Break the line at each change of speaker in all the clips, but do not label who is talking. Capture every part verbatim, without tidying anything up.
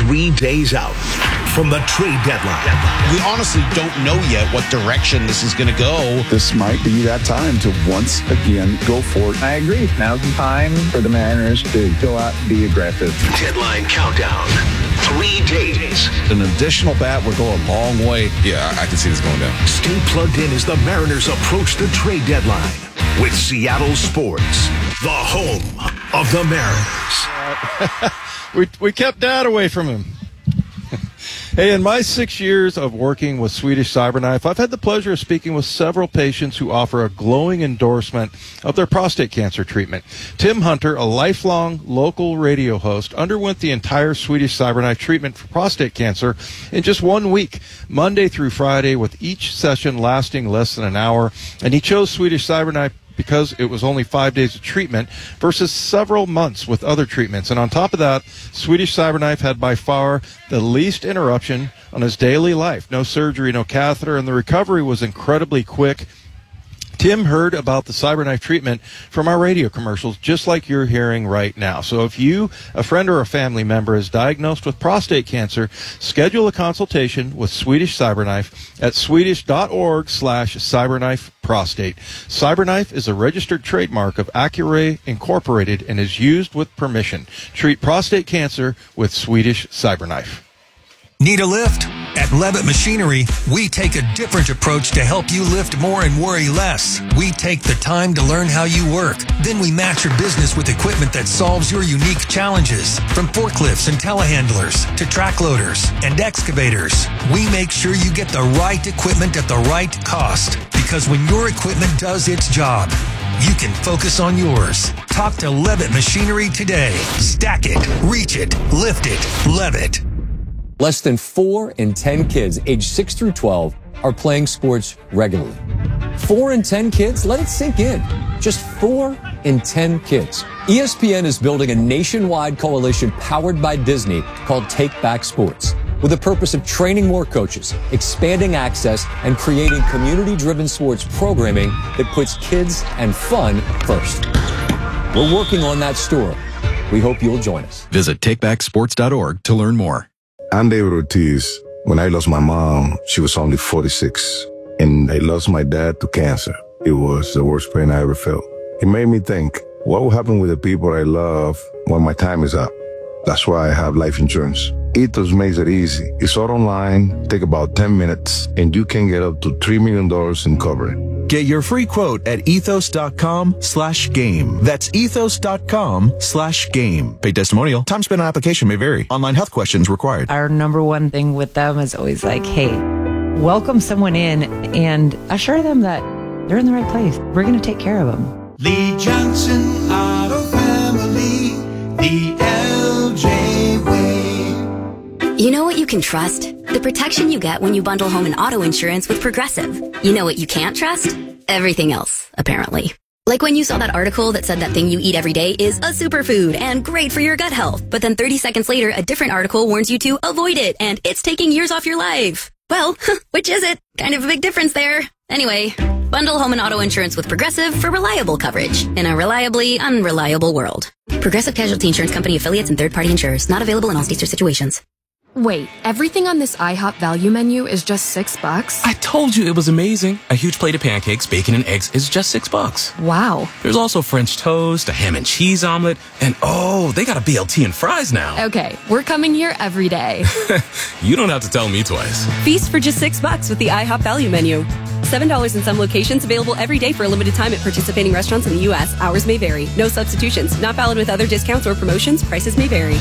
three days out from the trade deadline.
We honestly don't know yet what direction this is going to go.
This might be that time to once again go for it.
I agree. Now's the time for the Mariners to go out and be aggressive.
Deadline countdown. Three days.
An additional bat would go a long way.
Yeah, I can see this going down.
Stay plugged in as the Mariners approach the trade deadline with Seattle Sports, the home of the Mariners.
we we kept Dad away from him. Hey, in my six years of working with Swedish CyberKnife, I've had the pleasure of speaking with several patients who offer a glowing endorsement of their prostate cancer treatment. Tim Hunter, a lifelong local radio host, underwent the entire Swedish CyberKnife treatment for prostate cancer in just one week, Monday through Friday, with each session lasting less than an hour. And he chose Swedish CyberKnife because it was only five days of treatment versus several months with other treatments. And on top of that, Swedish CyberKnife had by far the least interruption on his daily life. No surgery, no catheter, and the recovery was incredibly quick. Tim heard about the CyberKnife treatment from our radio commercials, just like you're hearing right now. So if you, a friend or a family member, is diagnosed with prostate cancer, schedule a consultation with Swedish CyberKnife at swedish.org slash CyberKnife prostate. CyberKnife is a registered trademark of Accuray Incorporated and is used with permission. Treat prostate cancer with Swedish CyberKnife.
Need a lift? At Levitt Machinery, we take a different approach to help you lift more and worry less. We take the time to learn how you work. Then we match your business with equipment that solves your unique challenges. From forklifts and telehandlers to track loaders and excavators, we make sure you get the right equipment at the right cost. Because when your equipment does its job, you can focus on yours. Talk to Levitt Machinery today. Stack it, reach it, lift it, Levitt.
Less than four in ten kids aged six through twelve are playing sports regularly. Four in ten kids? Let it sink in. Just four in ten kids. E S P N is building a nationwide coalition powered by Disney called Take Back Sports, with the purpose of training more coaches, expanding access, and creating community-driven sports programming that puts kids and fun first. We're working on that story. We hope you'll join us.
Visit take back sports dot org to learn more.
I'm David Ortiz. When I lost my mom, she was only forty-six, and I lost my dad to cancer. It was the worst pain I ever felt. It made me think, what will happen with the people I love when my time is up? That's why I have life insurance. Ethos makes it easy. It's all online, take about ten minutes, and you can get up to three million dollars in coverage.
Get your free quote at ethos.com slash game. That's ethos.com slash game. Paid testimonial. Time spent on application may vary. Online health questions required.
Our number one thing with them is always like, hey, welcome someone in and assure them that they're in the right place. We're going to take care of them.
Lee Johnson Auto Family, the L J way.
You know what you can trust? The protection you get when you bundle home and auto insurance with Progressive. You know what you can't trust? Everything else, apparently. Like when you saw that article that said that thing you eat every day is a superfood and great for your gut health. But then thirty seconds later, a different article warns you to avoid it and it's taking years off your life. Well, which is it? Kind of a big difference there. Anyway, bundle home and auto insurance with Progressive for reliable coverage in a reliably unreliable world. Progressive Casualty Insurance Company affiliates and third-party insurers. Not available in all states or situations.
Wait, everything on this IHOP value menu is just six bucks?
I told you it was amazing. A huge plate of pancakes, bacon, and eggs is just six bucks.
Wow.
There's also French toast, a ham and cheese omelet, and oh, they got a B L T and fries now.
Okay, we're coming here every day.
You don't have to tell me twice.
Feast for just six bucks with the IHOP value menu. Seven dollars in some locations, available every day for a limited time at participating restaurants in the U S. Hours may vary. No substitutions. Not valid with other discounts or promotions. Prices may vary.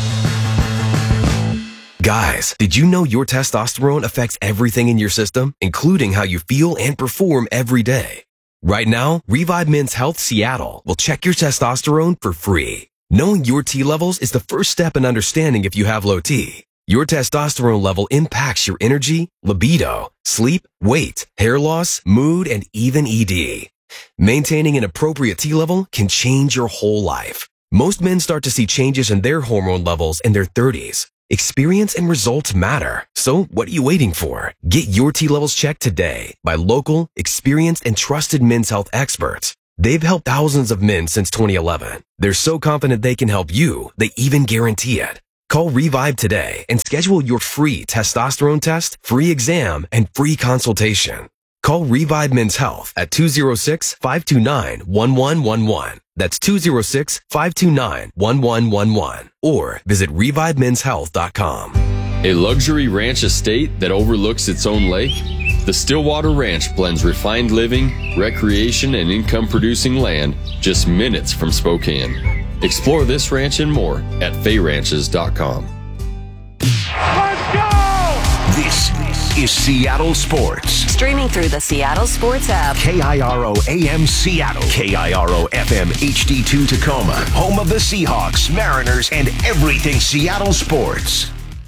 Guys, did you know your testosterone affects everything in your system, including how you feel and perform every day? Right now, Revive Men's Health Seattle will check your testosterone for free. Knowing your T levels is the first step in understanding if you have low T. Your testosterone level impacts your energy, libido, sleep, weight, hair loss, mood, and even E D. Maintaining an appropriate T level can change your whole life. Most men start to see changes in their hormone levels in their thirties. Experience and results matter. So what are you waiting for? Get your T levels checked today by local, experienced, and trusted men's health experts. They've helped thousands of men since twenty eleven. They're so confident they can help you, they even guarantee it. Call Revive today and schedule your free testosterone test, free exam, and free consultation. Call Revive Men's Health at two oh six, five two nine, one one one one. That's two oh six, five two nine, one one one one. Or visit revive men's health dot com.
A luxury ranch estate that overlooks its own lake? The Stillwater Ranch blends refined living, recreation, and income-producing land just minutes from Spokane. Explore this ranch and more at fay ranches dot com.
Let's go! This is Seattle Sports.
Streaming through the Seattle Sports app.
K I R O A M Seattle. K I R O F M H D two Tacoma. Home of the Seahawks, Mariners, and everything Seattle sports.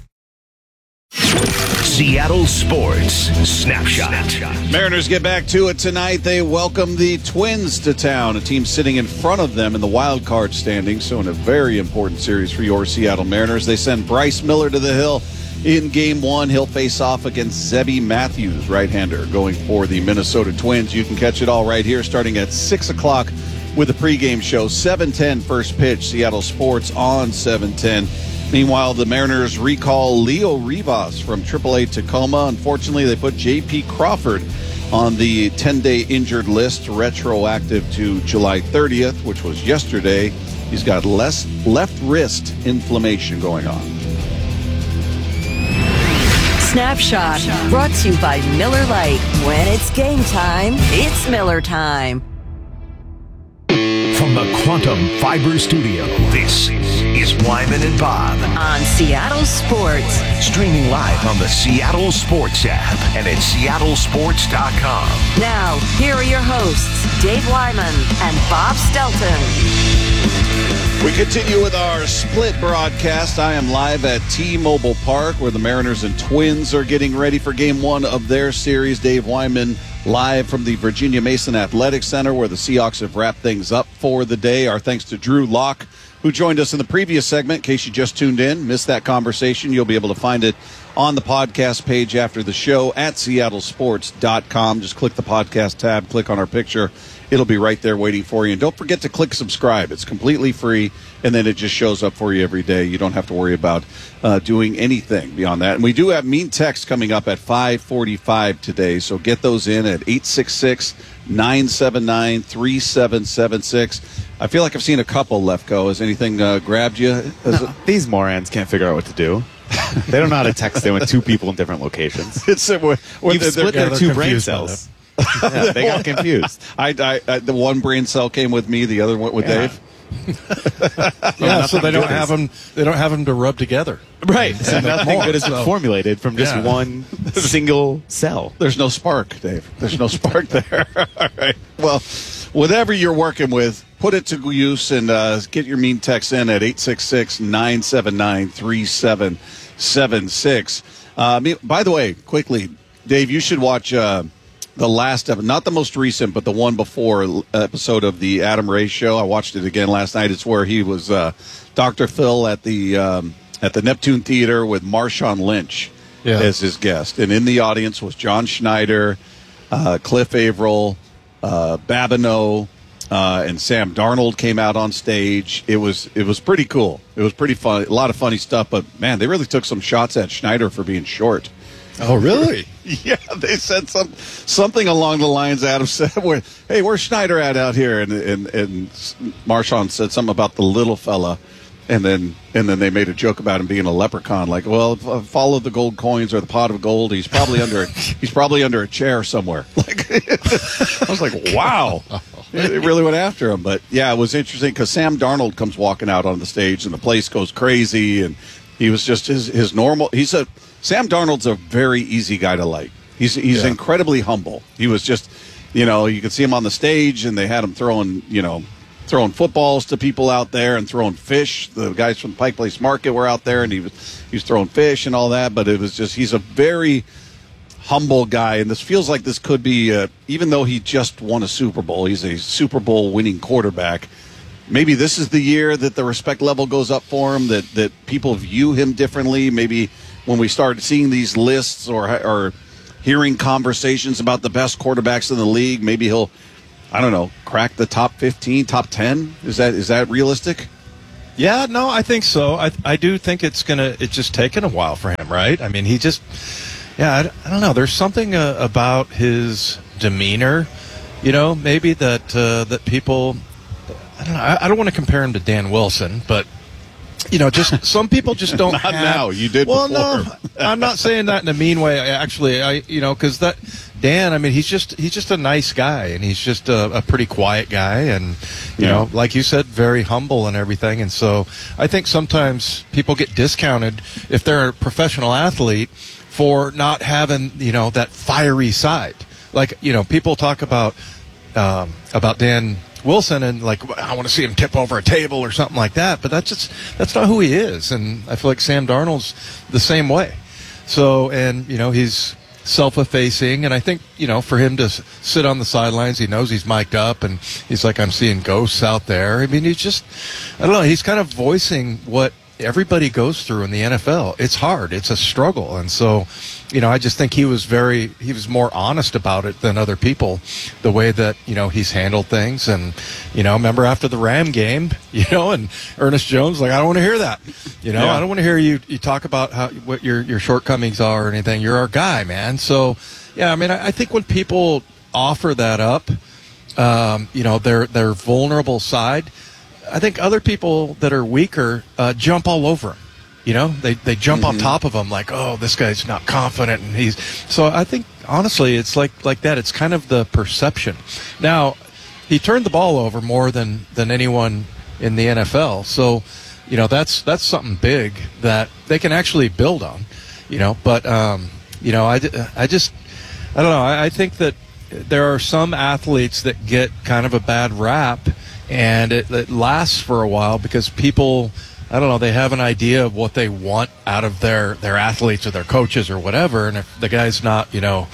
Seattle Sports Snapshot.
Mariners get back to it tonight. They welcome the Twins to town, a team sitting in front of them in the wild card standings, so in a very important series for your Seattle Mariners. They send Bryce Miller to the hill in game one. He'll face off against Zebby Matthews, right-hander, going for the Minnesota Twins. You can catch it all right here starting at six o'clock with the pregame show. seven ten first pitch, Seattle Sports on seven ten. Meanwhile, the Mariners recall Leo Rivas from triple A Tacoma. Unfortunately, they put J P Crawford on the ten-day injured list, retroactive to July thirtieth, which was yesterday. He's got less left wrist inflammation going on.
Snapshot, brought to you by Miller Lite. When it's game time, it's Miller time.
From the Quantum Fiber Studio, this is Wyman and Bob.
On Seattle Sports.
Streaming live on the Seattle Sports app and at seattle sports dot com.
Now, here are your hosts, Dave Wyman and Bob Stelton.
We continue with our split broadcast. I am live at T-Mobile Park, where the Mariners and Twins are getting ready for game one of their series. Dave Wyman live from the Virginia Mason Athletic Center, where the Seahawks have wrapped things up for the day. Our thanks to Drew Locke, who joined us in the previous segment. In case you just tuned in, missed that conversation, you'll be able to find it on the podcast page after the show at seattle sports dot com. Just click the podcast tab, click on our picture. It'll be right there waiting for you. And don't forget to click subscribe. It's completely free, and then it just shows up for you every day. You don't have to worry about uh, doing anything beyond that. And we do have mean texts coming up at five forty-five today, so get those in at eight six six, nine seven nine, three seven seven six. I feel like I've seen a couple, Lefko. Has anything uh, grabbed you?
No, these morons can't figure out what to do. They don't know how to text in with two people in different locations.
It's uh, when
You've
they're,
split
they're,
their two brain cells. Yeah, they got confused.
I, I, I, the one brain cell came with me, the other went with
Yeah.
Dave.
Yeah, so they don't have them. They don't have them to rub together.
Right. So nothing good has been
So-
formulated from just
Yeah.
one single cell.
There's no spark, Dave. There's no spark there. All right. Well, whatever you're working with, put it to use and uh, get your mean text in at eight six six, nine seven nine, three seven seven six. Uh, me- by the way, quickly, Dave, you should watch uh, the last episode, not the most recent, but the one before episode of the Adam Ray Show. I watched it again last night. It's where he was uh, Doctor Phil at the um, at the Neptune Theater with Marshawn Lynch
Yeah.
as his guest. And in the audience was John Schneider, uh, Cliff Averill, uh, Babineau, uh, and Sam Darnold came out on stage. It was it was pretty cool. It was pretty fun. A lot of funny stuff. But, man, they really took some shots at Schneider for being short.
Oh, really?
Yeah, they said some something along the lines Adam said, where, hey, where's Schneider at out here? And and, and Marshawn said something about the little fella. And then and then they made a joke about him being a leprechaun. Like, well, if, uh, follow the gold coins or the pot of gold. He's probably under he's probably under a chair somewhere. Like, I was like, wow, it really went after him. But yeah, it was interesting because Sam Darnold comes walking out on the stage and the place goes crazy. And he was just his his normal. He's a Sam Darnold's a very easy guy to like. He's he's
Yeah.
incredibly humble. He was just, you know, you could see him on the stage and they had him throwing, you know. throwing footballs to people out there and throwing fish. The guys from Pike Place Market were out there, and he was he was throwing fish and all that. But it was just he's a very humble guy, and this feels like this could be uh, even though he just won a Super Bowl, he's a Super Bowl winning quarterback. Maybe this is the year that the respect level goes up for him, that that people view him differently. Maybe when we start seeing these lists or or hearing conversations about the best quarterbacks in the league, maybe he'll, I don't know, crack the top fifteen, top ten? Is that is that realistic?
Yeah, no, I think so. I I do think it's gonna. It's just taken a while for him, right? I mean, he just, yeah, I, I don't know. There's something uh, about his demeanor, you know, maybe that uh, that people. I don't know. I, I don't want to compare him to Dan Wilson, but you know, just some people just don't.
Not
have,
now. You did.
Well,
before.
no, I'm not saying that in a mean way. Actually, I you know, because that. Dan, I mean, he's just he's just a nice guy, and he's just a, a pretty quiet guy, and you
Yeah.
know, like you said, very humble and everything. And so, I think sometimes people get discounted if they're a professional athlete for not having you know that fiery side. Like you know, people talk about um, about Dan Wilson and like I want to see him tip over a table or something like that, but that's just that's not who he is. And I feel like Sam Darnold's the same way. So, and you know, he's self-effacing, and I think you know for him to s- sit on the sidelines, he knows he's mic'd up, and he's like, I'm seeing ghosts out there. I mean, he's just, I don't know, he's kind of voicing what everybody goes through in the N F L. It's hard, it's a struggle, and so, you know, I just think he was very, he was more honest about it than other people, the way that you know he's handled things, and you know, remember after the Ram game, you know, and Ernest Jones like, I don't want to hear that, you know,
Yeah.
I don't want to hear you you talk about how what your your shortcomings are or anything. You're our guy, man. So, yeah, I mean, I, I think when people offer that up, um, you know, their their vulnerable side, I think other people that are weaker uh, jump all over him. You know, they they jump on top of him like, oh, this guy's not confident, and he's. So I think honestly, it's like like that. It's kind of the perception. Now, he turned the ball over more than than anyone in the N F L. So, you know, that's that's something big that they can actually build on. You know, but um, you know, I I just I don't know. I, I think that there are some athletes that get kind of a bad rap, and it, it lasts for a while because people, I don't know, they have an idea of what they want out of their, their athletes or their coaches or whatever, and if the guy's not, you know,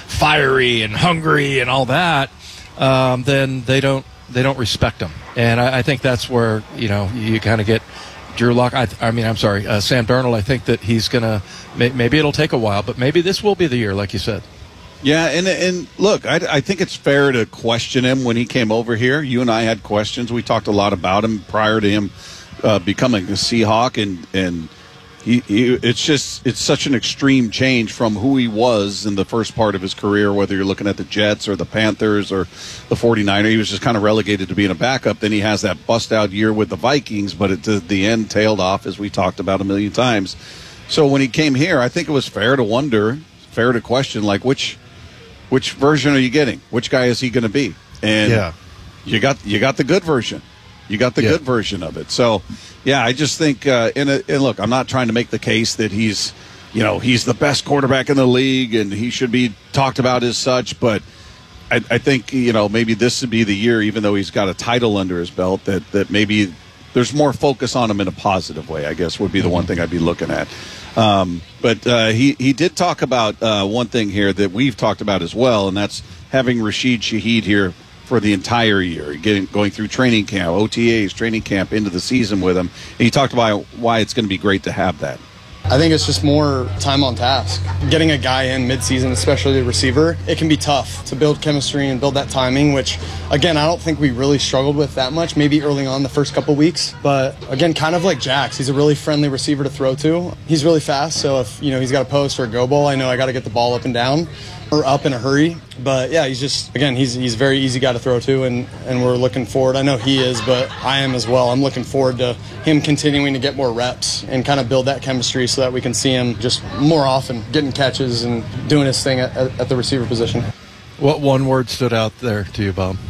fiery and hungry and all that, um, then they don't they don't respect him. And I, I think that's where, you know, you kind of get Drew Lock. I, I mean, I'm sorry, uh, Sam Darnold, I think that he's going to, may, maybe it'll take a while, but maybe this will be the year, like you said.
Yeah, and and look, I, I think it's fair to question him when he came over here. You and I had questions. We talked a lot about him prior to him uh, becoming a Seahawk, and and he, he it's just it's such an extreme change from who he was in the first part of his career, whether you're looking at the Jets or the Panthers or the 49ers. He was just kind of relegated to being a backup. Then he has that bust-out year with the Vikings, but at the, the end tailed off, as we talked about a million times. So when he came here, I think it was fair to wonder, fair to question, like, which – Which version are you getting? Which guy is he going to be? And
yeah.
you got you got the good version. You got the
Yeah.
good version of it. So, yeah, I just think. Uh, in a, and look, I'm not trying to make the case that he's, you know, he's the best quarterback in the league and he should be talked about as such. But I, I think you know maybe this would be the year, even though he's got a title under his belt, that that maybe there's more focus on him in a positive way. I guess would be the one thing I'd be looking at. Um, but uh, he, he did talk about uh, one thing here that we've talked about as well, and that's having Rashid Shaheed here for the entire year, getting going through training camp, O T As, training camp, into the season with him. And he talked about why it's going to be great to have that.
I think it's just more time on task. Getting a guy in midseason, especially a receiver, it can be tough to build chemistry and build that timing, which, again, I don't think we really struggled with that much, maybe early on the first couple weeks. But, again, kind of like Jax, he's a really friendly receiver to throw to. He's really fast, so if, you know, he's got a post or a go ball, I know I got to get the ball up and down or up in a hurry. But, yeah, he's just, again, he's he's a very easy guy to throw to, and, and we're looking forward. I know he is, but I am as well. I'm looking forward to him continuing to get more reps and kind of build that chemistry so that we can see him just more often getting catches and doing his thing at, at, at the receiver position.
What one word stood out there to you, Bob?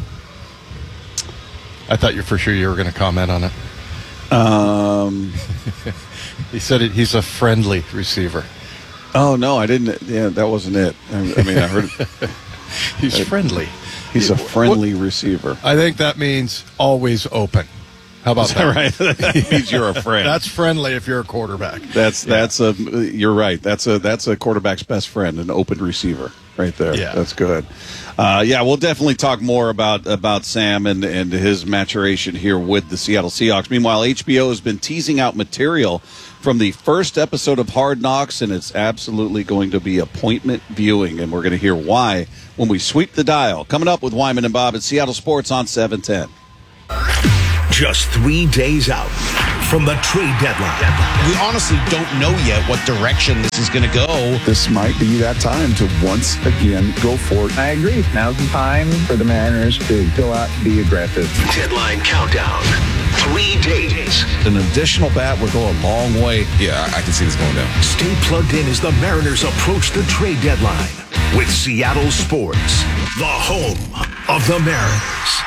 I thought you for sure you were going to comment on it.
Um,
he said it, he's a friendly receiver.
Oh, no, I didn't. Yeah, that wasn't it. I, I mean, I heard it.
He's friendly.
He's a friendly receiver.
I think that means always open. How about
Is
that?
that right? That means you're a friend.
That's friendly if you're a quarterback.
That's
Yeah.
that's a. You're right. That's a that's a quarterback's best friend, an open receiver, right there.
Yeah.
That's good. Uh, yeah, we'll definitely talk more about about Sam and and his maturation here with the Seattle Seahawks. Meanwhile, H B O has been teasing out material from the first episode of Hard Knocks, and it's absolutely going to be appointment viewing, and we're going to hear why when we sweep the dial. Coming up with Wyman and Bob at Seattle Sports on seven ten.
Just three days out from the trade deadline.
We honestly don't know yet what direction this is going to go.
This might be that time to once again go for it.
I agree. Now's the time for the Mariners to go out and be aggressive.
Deadline countdown. Three days.
An additional bat would go a long way. Yeah, I can see this going down.
Stay plugged in as the Mariners approach the trade deadline with Seattle Sports, the home of the Mariners.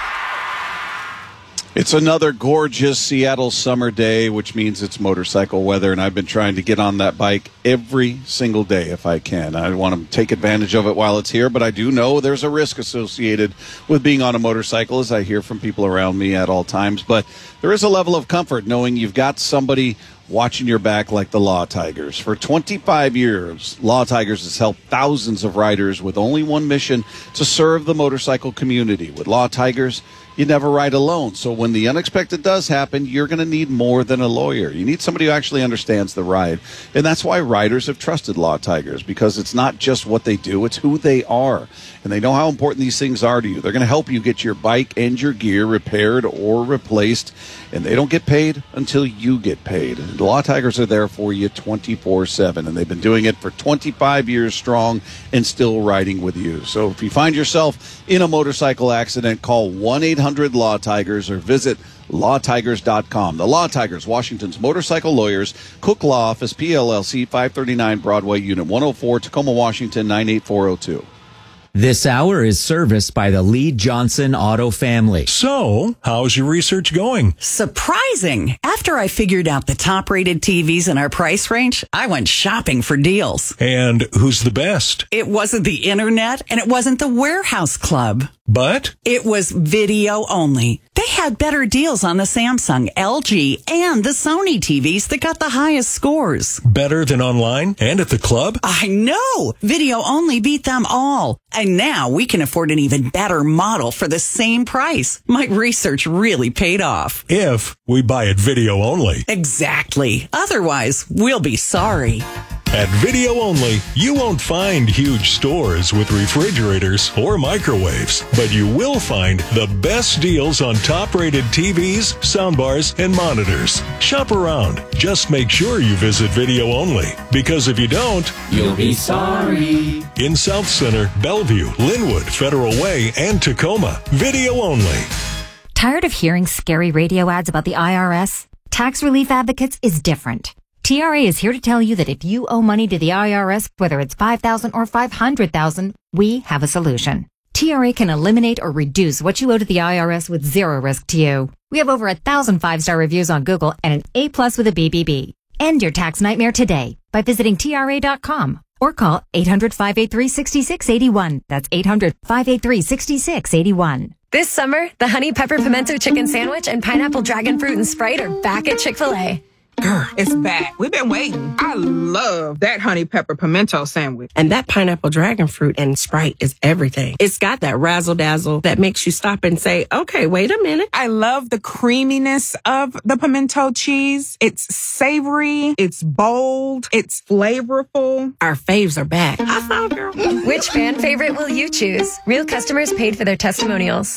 It's another gorgeous Seattle summer day, which means it's motorcycle weather, and I've been trying to get on that bike every single day if I can. I want to take advantage of it while it's here, but I do know there's a risk associated with being on a motorcycle, as I hear from people around me at all times. But there is a level of comfort knowing you've got somebody watching your back like the Law Tigers. For twenty-five years, Law Tigers has helped thousands of riders with only one mission: to serve the motorcycle community. With Law Tigers, you never ride alone. So when the unexpected does happen, you're going to need more than a lawyer. You need somebody who actually understands the ride. And that's why riders have trusted Law Tigers, because it's not just what they do, it's who they are. And they know how important these things are to you. They're going to help you get your bike and your gear repaired or replaced. And they don't get paid until you get paid. And Law Tigers are there for you twenty-four seven. And they've been doing it for twenty-five years strong and still riding with you. So if you find yourself in a motorcycle accident, call one eight hundred Law Tigers or visit law tigers dot com. The Law Tigers, Washington's motorcycle lawyers, Cook Law Office, P L L C, five thirty-nine Broadway, Unit one oh four, Tacoma, Washington, nine eight four oh two.
This hour is serviced by the Lee Johnson Auto family.
So, how's your research going?
Surprising. After I figured out the top-rated T Vs in our price range, I went shopping for deals.
And who's the best?
It wasn't the internet, and it wasn't the warehouse club.
But?
It was video only. They had better deals on the Samsung, L G, and the Sony T Vs that got the highest scores.
Better than online and at the club?
I know! Video only beat them all. And now we can afford an even better model for the same price. My research really paid off.
If we buy it video only.
Exactly. Otherwise, we'll be sorry.
At Video Only, you won't find huge stores with refrigerators or microwaves, but you will find the best deals on top-rated T Vs, soundbars, and monitors. Shop around. Just make sure you visit Video Only, because if you don't,
you'll be sorry.
In South Center, Bellevue, Linwood, Federal Way, and Tacoma, Video Only.
Tired of hearing scary radio ads about the I R S? Tax Relief Advocates is different. T R A is here to tell you that if you owe money to the I R S, whether it's five thousand dollars or five hundred thousand dollars, we have a solution. T R A can eliminate or reduce what you owe to the I R S with zero risk to you. We have over a thousand five-star reviews on Google and an A plus with a B B B. End your tax nightmare today by visiting T R A dot com or call eight hundred, five eight three, six six eight one. That's eight hundred, five eight three, six six eight one.
This summer, the Honey Pepper Pimento Chicken Sandwich and Pineapple Dragon Fruit and Sprite are back at Chick-fil-A.
Girl, it's back. We've been waiting. I love that honey pepper pimento sandwich.
And that pineapple dragon fruit and Sprite is everything. It's got that razzle dazzle that makes you stop and say, okay, wait a minute.
I love the creaminess of the pimento cheese. It's savory. It's bold. It's flavorful.
Our faves are back. I saw, girl.
Which fan favorite will you choose? Real customers paid for their testimonials.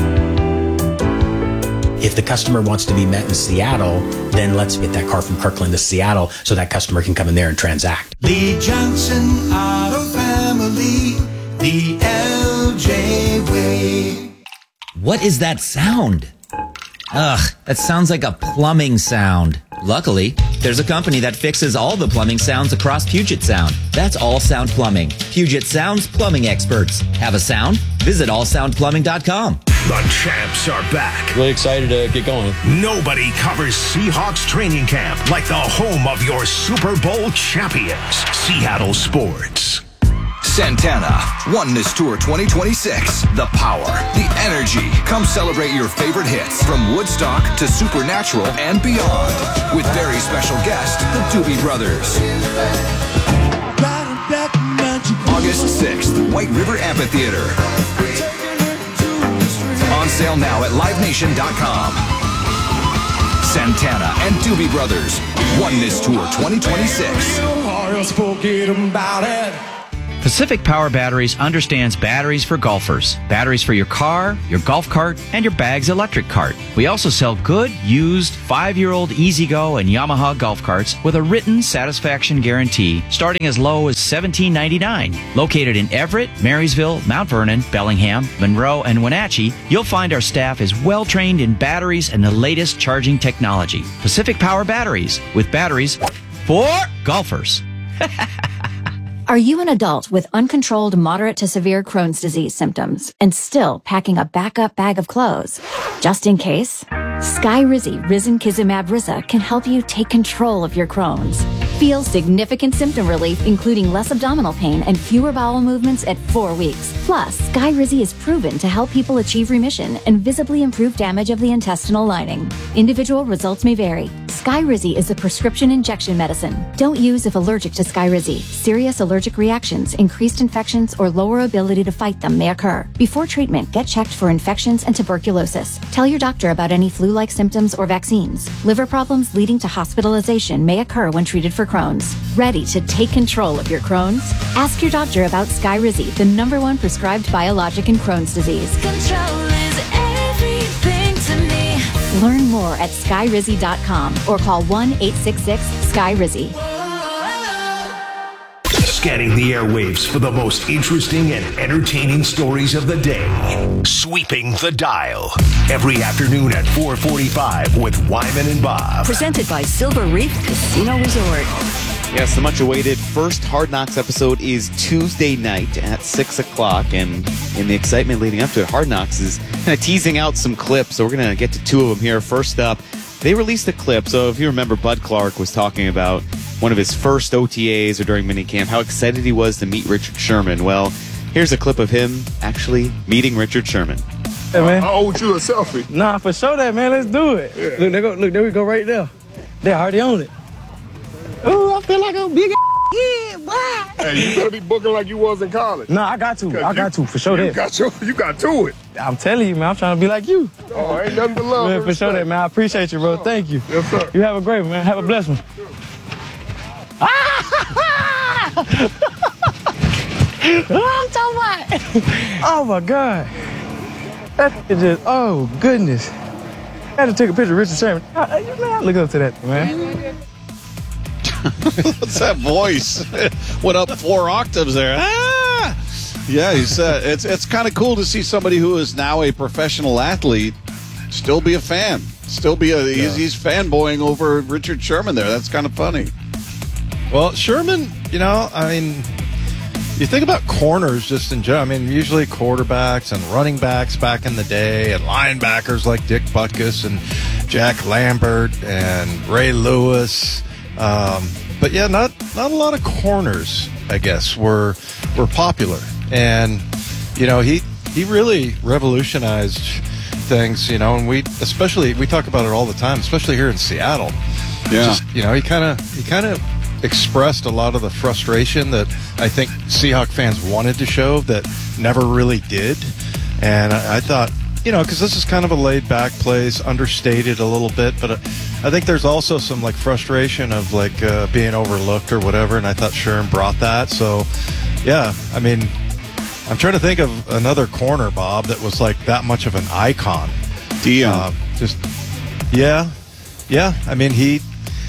If the customer wants to be met in Seattle, then let's get that car from Kirkland to Seattle so that customer can come in there and transact.
Lee Johnson Auto Family, the L J way.
What is that sound? Ugh, that sounds like a plumbing sound. Luckily, there's a company that fixes all the plumbing sounds across Puget Sound. That's All Sound Plumbing. Puget Sound's plumbing experts. Have a sound? Visit all sound plumbing dot com.
The champs are back.
Really excited to get going.
Nobody covers Seahawks training camp like the home of your Super Bowl champions, Seattle Sports.
Santana, Oneness Tour twenty twenty-six. The power, the energy. Come celebrate your favorite hits from Woodstock to Supernatural and beyond. With very special guest, the Doobie Brothers. August sixth, White River Amphitheater. On sale now at live nation dot com. Santana and Doobie Brothers, Oneness Tour twenty twenty-six.
Forget about it.
Pacific Power Batteries understands batteries for golfers, batteries for your car, your golf cart, and your bag's electric cart. We also sell good, used, five-year-old E-Z-Go and Yamaha golf carts with a written satisfaction guarantee starting as low as seventeen ninety-nine. Located in Everett, Marysville, Mount Vernon, Bellingham, Monroe, and Wenatchee, you'll find our staff is well-trained in batteries and the latest charging technology. Pacific Power Batteries, with batteries for golfers.
Are you an adult with uncontrolled moderate to severe Crohn's disease symptoms and still packing a backup bag of clothes? Just in case, Skyrizi Risankizumab Riza can help you take control of your Crohn's. Feel significant symptom relief, including less abdominal pain and fewer bowel movements at four weeks. Plus, Skyrizi is proven to help people achieve remission and visibly improve damage of the intestinal lining. Individual results may vary. Skyrizi is a prescription injection medicine. Don't use if allergic to Skyrizi. Serious allergic reactions, increased infections, or lower ability to fight them may occur. Before treatment, get checked for infections and tuberculosis. Tell your doctor about any flu-like symptoms or vaccines. Liver problems leading to hospitalization may occur when treated for Crohn's. Ready to take control of your Crohn's? Ask your doctor about Skyrizi, the number one prescribed biologic in Crohn's disease.
Control is everything to me.
Learn more at skyrizi dot com or call one eight six six Sky Rizzi.
Scanning the airwaves for the most interesting and entertaining stories of the day. Sweeping the Dial. Every afternoon at four forty-five with Wyman and Bob.
Presented by Silver Reef Casino Resort.
Yes, the much-awaited first Hard Knocks episode is Tuesday night at six o'clock, and in the excitement leading up to it, Hard Knocks is kind of teasing out some clips, so we're going to get to two of them here. First up, they released a clip, so if you remember, Bud Clark was talking about one of his first O T As or during minicamp, how excited he was to meet Richard Sherman. Well, here's a clip of him actually meeting Richard Sherman.
Hey, man.
I owe you a selfie.
Nah, for sure that, man. Let's do it.
Yeah.
Look, there go, look, there we go right there. They already own it. Ooh, I feel like a big yeah, boy.
Hey, you better be booking like you was in college.
Nah, I got to. I got
you,
to, for sure
you
that.
Got you, you got to it.
I'm telling you, man, I'm trying to be like you.
Oh, ain't nothing but love.
Man, for sure that, man. I appreciate you, bro. Thank you.
Yes, sir.
You have a great one, man. Have a blessed one. I'm talking about. Oh, my God. That is just, oh, goodness. I had to take a picture of Richard Sherman. Man, look up to that, man.
What's that voice? Went up four octaves there. Ah! Yeah, he's, uh, it's it's kind of cool to see somebody who is now a professional athlete still be a fan. Still be a, yeah. he's, he's fanboying over Richard Sherman there. That's kind of funny.
Well, Sherman, you know, I mean, you think about corners just in general. I mean, usually quarterbacks and running backs back in the day and linebackers like Dick Butkus and Jack Lambert and Ray Lewis. Um, but yeah, not not a lot of corners, I guess, were were popular. And, you know, he he really revolutionized things, you know, and we especially we talk about it all the time, especially here in Seattle.
Yeah.
Just, you know, he kind of he kind of expressed a lot of the frustration that I think Seahawk fans wanted to show that never really did. And I, I thought, you know, because this is kind of a laid-back place, understated a little bit, but I think there's also some, like, frustration of, like, uh, being overlooked or whatever, and I thought Sherm brought that. So, yeah, I mean, I'm trying to think of another corner, Bob, that was, like, that much of an icon.
Dion.
Uh, just, yeah, yeah, I mean, he...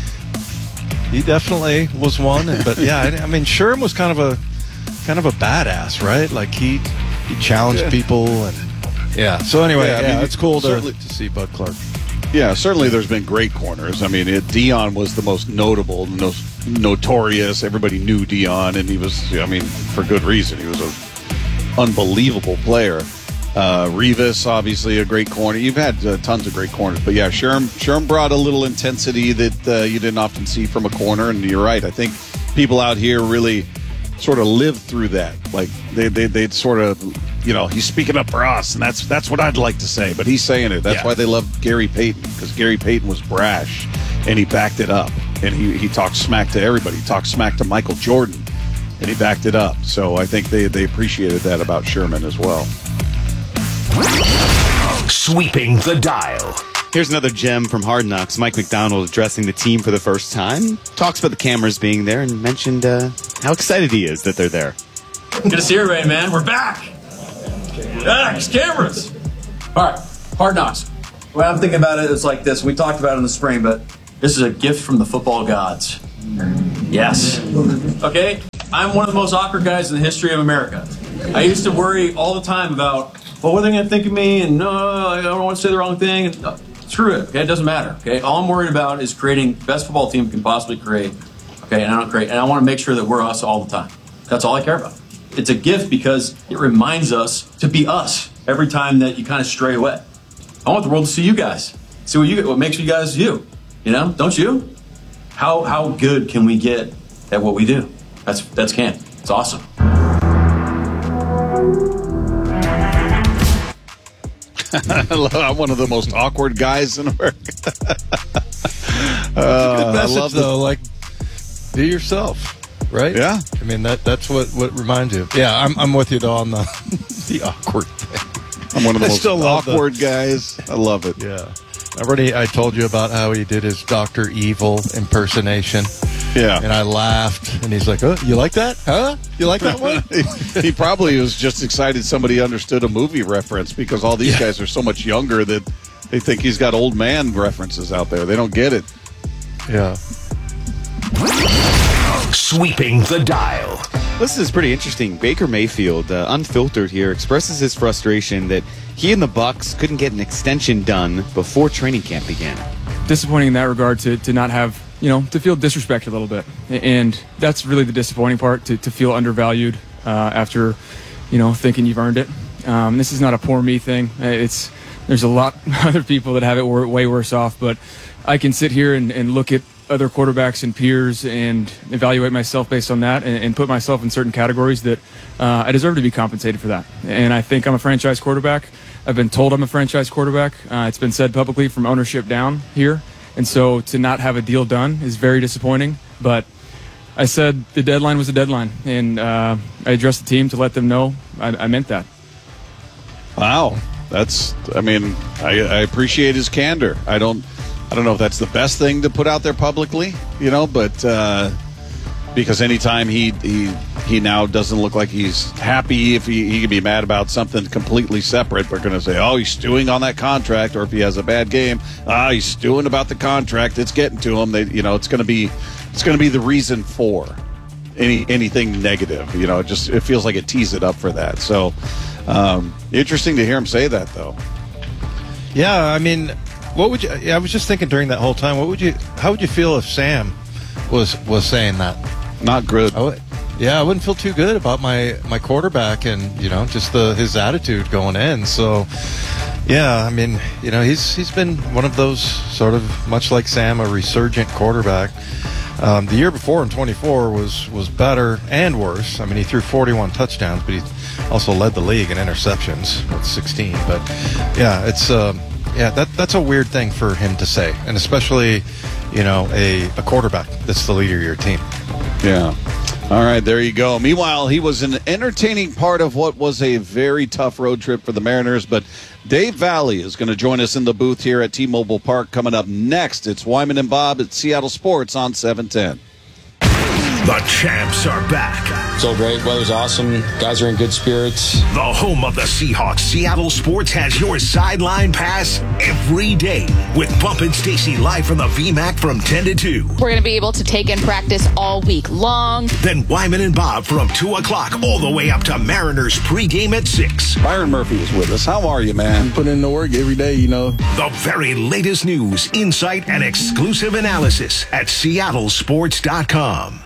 He definitely was one, but yeah, I, I mean, Sherm was kind of a kind of a badass, right? Like he he challenged yeah. people, and yeah. So anyway, yeah, yeah I mean, it's cool to, to see Bud Clark.
Yeah, certainly there's been great corners. I mean, it, Dion was the most notable, the most notorious. Everybody knew Dion, and he was, I mean, for good reason. He was an unbelievable player. Uh, Revis, obviously, a great corner. You've had uh, tons of great corners. But, yeah, Sherm, Sherm brought a little intensity that uh, you didn't often see from a corner. And you're right. I think people out here really sort of lived through that. Like, they, they, they'd sort of, you know, he's speaking up for us. And that's that's what I'd like to say. But he's saying it. That's yeah. why they love Gary Payton. Because Gary Payton was brash. And he backed it up. And he, he talked smack to everybody. He talked smack to Michael Jordan. And he backed it up. So I think they, they appreciated that about Sherman as well.
Sweeping the Dial.
Here's another gem from Hard Knocks. Mike McDonald addressing the team for the first time. Talks about the cameras being there and mentioned uh, how excited he is that they're there.
Good to see everybody, man. We're back. Back. It's cameras. All right. Hard Knocks. The way I'm thinking about it is like this. We talked about it in the spring, but this is a gift from the football gods. Yes. Okay? I'm one of the most awkward guys in the history of America. I used to worry all the time about, well, what are they going to think of me? And no, I don't want to say the wrong thing. And, uh, screw it. Okay? It doesn't matter. Okay? All I'm worried about is creating the best football team we can possibly create. Okay? And I don't create. And I want to make sure that we're us all the time. That's all I care about. It's a gift because it reminds us to be us every time that you kind of stray away. I want the world to see you guys. See what you what makes you guys you. You know? Don't you? How how good can we get at what we do? That's that's camp. It's awesome.
I'm one of the most awkward guys in America.
uh, Good message,
I love
though.
the,
like, be yourself, right?
Yeah.
I mean, that that's what, what reminds you. Yeah, I'm I'm with you though on the the awkward thing.
I'm one of the
I
most
still love
awkward
the,
guys. I love it.
Yeah. I already I told you about how he did his Doctor Evil impersonation.
Yeah.
And I laughed, and he's like, "Oh, you like that? Huh? You like that one?"
he, he probably was just excited somebody understood a movie reference because all these yeah. guys are so much younger that they think he's got old man references out there. They don't get it.
Yeah.
Sweeping the dial.
This is pretty interesting. Baker Mayfield, uh, unfiltered here, expresses his frustration that he and the Bucs couldn't get an extension done before training camp began.
Disappointing in that regard to, to not have, you know, to feel disrespected a little bit. And that's really the disappointing part, to, to feel undervalued uh, after, you know, thinking you've earned it. Um, this is not a poor me thing. It's There's a lot of other people that have it way worse off, but I can sit here and, and look at other quarterbacks and peers and evaluate myself based on that and, and put myself in certain categories that uh, I deserve to be compensated for that. And I think I'm a franchise quarterback. I've been told I'm a franchise quarterback. Uh, it's been said publicly from ownership down here. And so to not have a deal done is very disappointing. But I said the deadline was a deadline, and uh, I addressed the team to let them know I, I meant that.
Wow. That's, I mean, I, I appreciate his candor. I don't, I don't know if that's the best thing to put out there publicly, you know, but uh, because anytime he, he he now doesn't look like he's happy, if he, he can be mad about something completely separate, we're going to say, oh, he's stewing on that contract, or if he has a bad game, ah, he's stewing about the contract, it's getting to him. They, you know, it's going to be it's going to be the reason for any anything negative. You know, it just it feels like it tees it up for that. So um, interesting to hear him say that, though.
Yeah, I mean. What would you? I was just thinking during that whole time. What would you? How would you feel if Sam was was saying that?
Not good.
I would, yeah, I wouldn't feel too good about my, my quarterback and you know just the his attitude going in. So yeah, I mean you know he's he's been one of those sort of much like Sam, a resurgent quarterback. Um, the year before in twenty-four was was better and worse. I mean he threw forty-one touchdowns, but he also led the league in interceptions with sixteen. But yeah, it's. Um, Yeah, that that's a weird thing for him to say, and especially, you know, a, a quarterback that's the leader of your team.
Yeah. All right, there you go. Meanwhile, he was an entertaining part of what was a very tough road trip for the Mariners, but Dave Valley is going to join us in the booth here at T-Mobile Park coming up next. It's Wyman and Bob at Seattle Sports on seven ten.
The champs are back.
So great. Weather's awesome. Guys are in good spirits.
The home of the Seahawks, Seattle Sports, has your sideline pass every day with Bump and Stacy live from the V MAC from ten to two.
We're going to be able to take in practice all week long.
Then Wyman and Bob from two o'clock all the way up to Mariners pregame at six.
Byron Murphy is with us. How are you, man?
Put in the work every day, you know.
The very latest news, insight, and exclusive analysis at seattle sports dot com.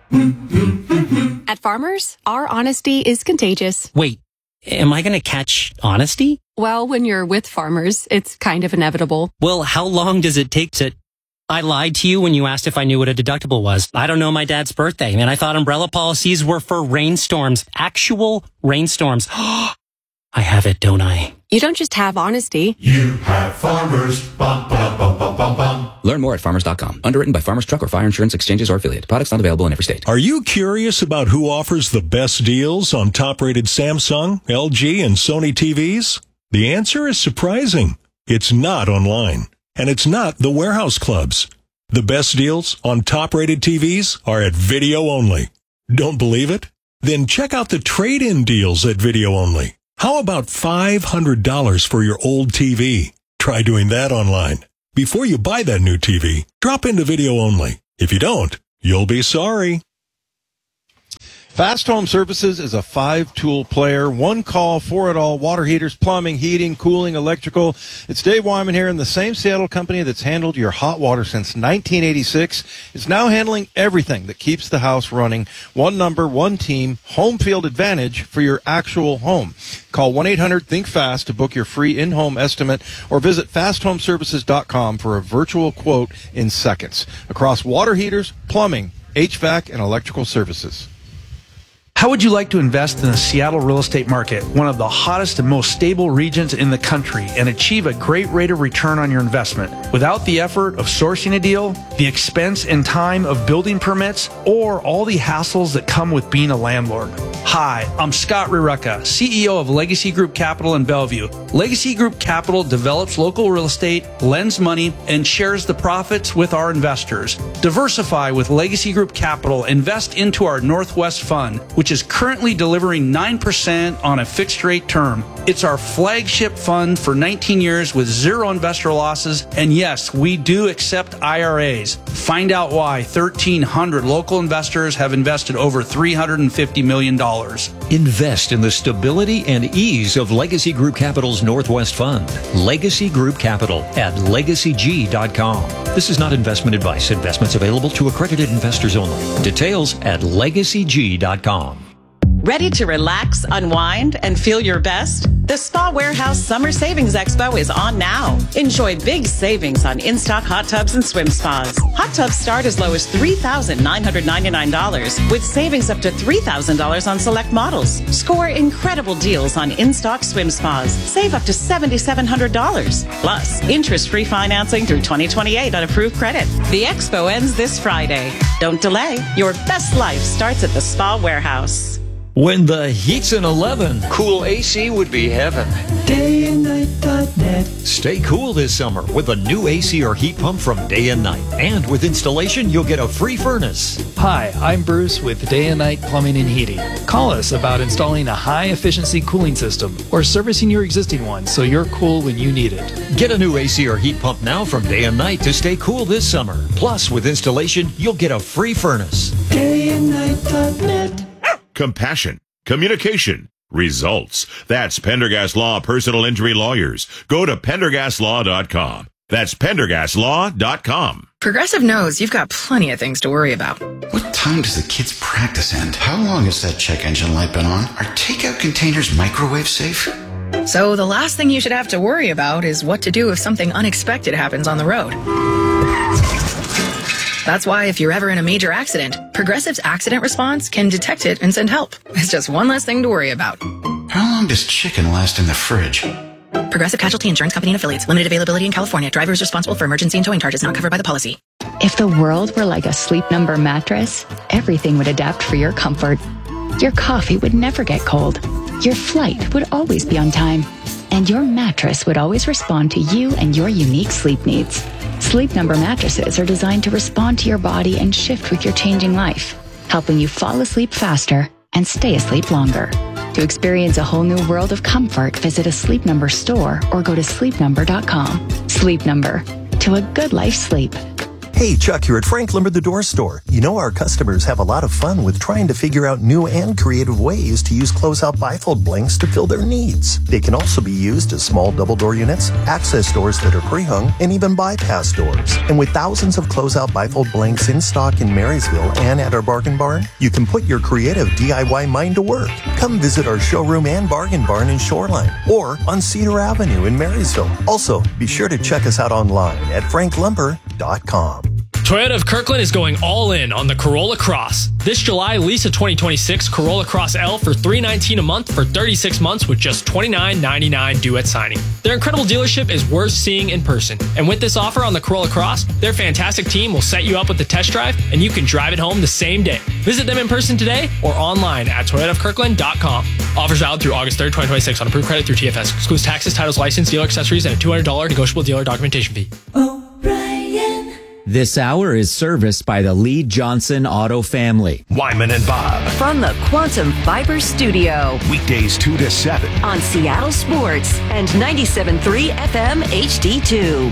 At Farmers, our honesty is contagious.
Wait, am I going to catch honesty?
Well, when you're with Farmers, it's kind of inevitable.
Well, how long does it take to... I lied to you when you asked if I knew what a deductible was. I don't know my dad's birthday, and I thought umbrella policies were for rainstorms. Actual rainstorms. I have it, don't I?
You don't just have honesty.
You have Farmers. Bum, bum, bum, bum, bum, bum.
Learn more at farmers dot com. Underwritten by Farmers Truck or Fire Insurance Exchanges or Affiliate. Products not available in every state.
Are you curious about who offers the best deals on top-rated Samsung, L G, and Sony T Vs? The answer is surprising. It's not online. And it's not the warehouse clubs. The best deals on top-rated T Vs are at video only. Don't believe it? Then check out the trade-in deals at Video Only. How about five hundred dollars for your old T V? Try doing that online. Before you buy that new T V, drop into Video Only. If you don't, you'll be sorry.
Fast Home Services is a five-tool player, one call for it all: water heaters, plumbing, heating, cooling, electrical. It's Dave Wyman here, and the same Seattle company that's handled your hot water since nineteen eighty-six is now handling everything that keeps the house running. One number, one team, home field advantage for your actual home. Call one eight hundred think fast to book your free in-home estimate, or visit fast home services dot com for a virtual quote in seconds. Across water heaters, plumbing, H V A C, and electrical services.
How would you like to invest in the Seattle real estate market, one of the hottest and most stable regions in the country, and achieve a great rate of return on your investment without the effort of sourcing a deal, the expense and time of building permits, or all the hassles that come with being a landlord? Hi, I'm Scott Rireka, C E O of Legacy Group Capital in Bellevue. Legacy Group Capital develops local real estate, lends money, and shares the profits with our investors. Diversify with Legacy Group Capital. Invest into our Northwest Fund, which is currently delivering nine percent on a fixed rate term. It's our flagship fund for nineteen years with zero investor losses. And yes, we do accept I R As. Find out why thirteen hundred local investors have invested over three hundred fifty million dollars.
Invest in the stability and ease of Legacy Group Capital's Northwest Fund. Legacy Group Capital at legacy g dot com. This is not investment advice. Investments available to accredited investors only. Details at legacy g dot com.
Ready to relax, unwind, and feel your best? The Spa Warehouse Summer Savings Expo is on now. Enjoy big savings on in-stock hot tubs and swim spas. Hot tubs start as low as three thousand nine hundred ninety-nine dollars, with savings up to three thousand dollars on select models. Score incredible deals on in-stock swim spas. Save up to seven thousand seven hundred dollars. Plus, interest-free financing through twenty twenty-eight on approved credit. The expo ends this Friday. Don't delay. Your best life starts at the Spa Warehouse.
When the heat's an eleven, cool A C would be heaven.
day and night dot net.
Stay cool this summer with a new A C or heat pump from Day and Night. And with installation, you'll get a free furnace.
Hi, I'm Bruce with Day and Night Plumbing and Heating. Call us about installing a high-efficiency cooling system or servicing your existing one so you're cool when you need it.
Get a new A C or heat pump now from Day and Night to stay cool this summer. Plus, with installation, you'll get a free furnace.
day and night dot net.
Compassion, communication, results. That's Pendergast Law Personal Injury Lawyers. Go to pendergast law dot com. That's pendergast law dot com.
Progressive knows you've got plenty of things to worry about.
What time does the kids' practice end? How long has that check engine light been on? Are takeout containers microwave safe?
So the last thing you should have to worry about is what to do if something unexpected happens on the road. That's why if you're ever in a major accident, Progressive's accident response can detect it and send help. It's just one less thing to worry about.
How long does chicken last in the fridge?
Progressive Casualty Insurance Company and Affiliates. Limited availability in California. Driver is responsible for emergency and towing charges not covered by the policy.
If the world were like a Sleep Number mattress, everything would adapt for your comfort. Your coffee would never get cold. Your flight would always be on time. And your mattress would always respond to you and your unique sleep needs. Sleep Number mattresses are designed to respond to your body and shift with your changing life, helping you fall asleep faster and stay asleep longer. To experience a whole new world of comfort, visit a Sleep Number store or go to sleep number dot com. Sleep Number. To a good life sleep.
Hey, Chuck here at Frank Lumber the Door Store. You know our customers have a lot of fun with trying to figure out new and creative ways to use closeout bifold blanks to fill their needs. They can also be used as small double door units, access doors that are pre-hung, and even bypass doors. And with thousands of closeout bifold blanks in stock in Marysville and at our Bargain Barn, you can put your creative D I Y mind to work. Come visit our showroom and Bargain Barn in Shoreline or on Cedar Avenue in Marysville. Also, be sure to check us out online at frank lumber dot com.
Toyota of Kirkland is going all in on the Corolla Cross. This July, lease a twenty twenty-six Corolla Cross L for three hundred nineteen dollars a month for thirty-six months with just twenty-nine ninety-nine due at signing. Their incredible dealership is worth seeing in person. And with this offer on the Corolla Cross, their fantastic team will set you up with the test drive and you can drive it home the same day. Visit them in person today or online at toyota of kirkland dot com. Offers valid through August third, twenty twenty-six on approved credit through T F S. Excludes taxes, titles, license, dealer accessories, and a two hundred dollars negotiable dealer documentation fee.
O'Brien.
This hour is serviced by the Lee Johnson Auto family.
Wyman and Bob.
From the Quantum Fiber Studio.
Weekdays two to seven.
On Seattle Sports and ninety-seven point three F M H D two.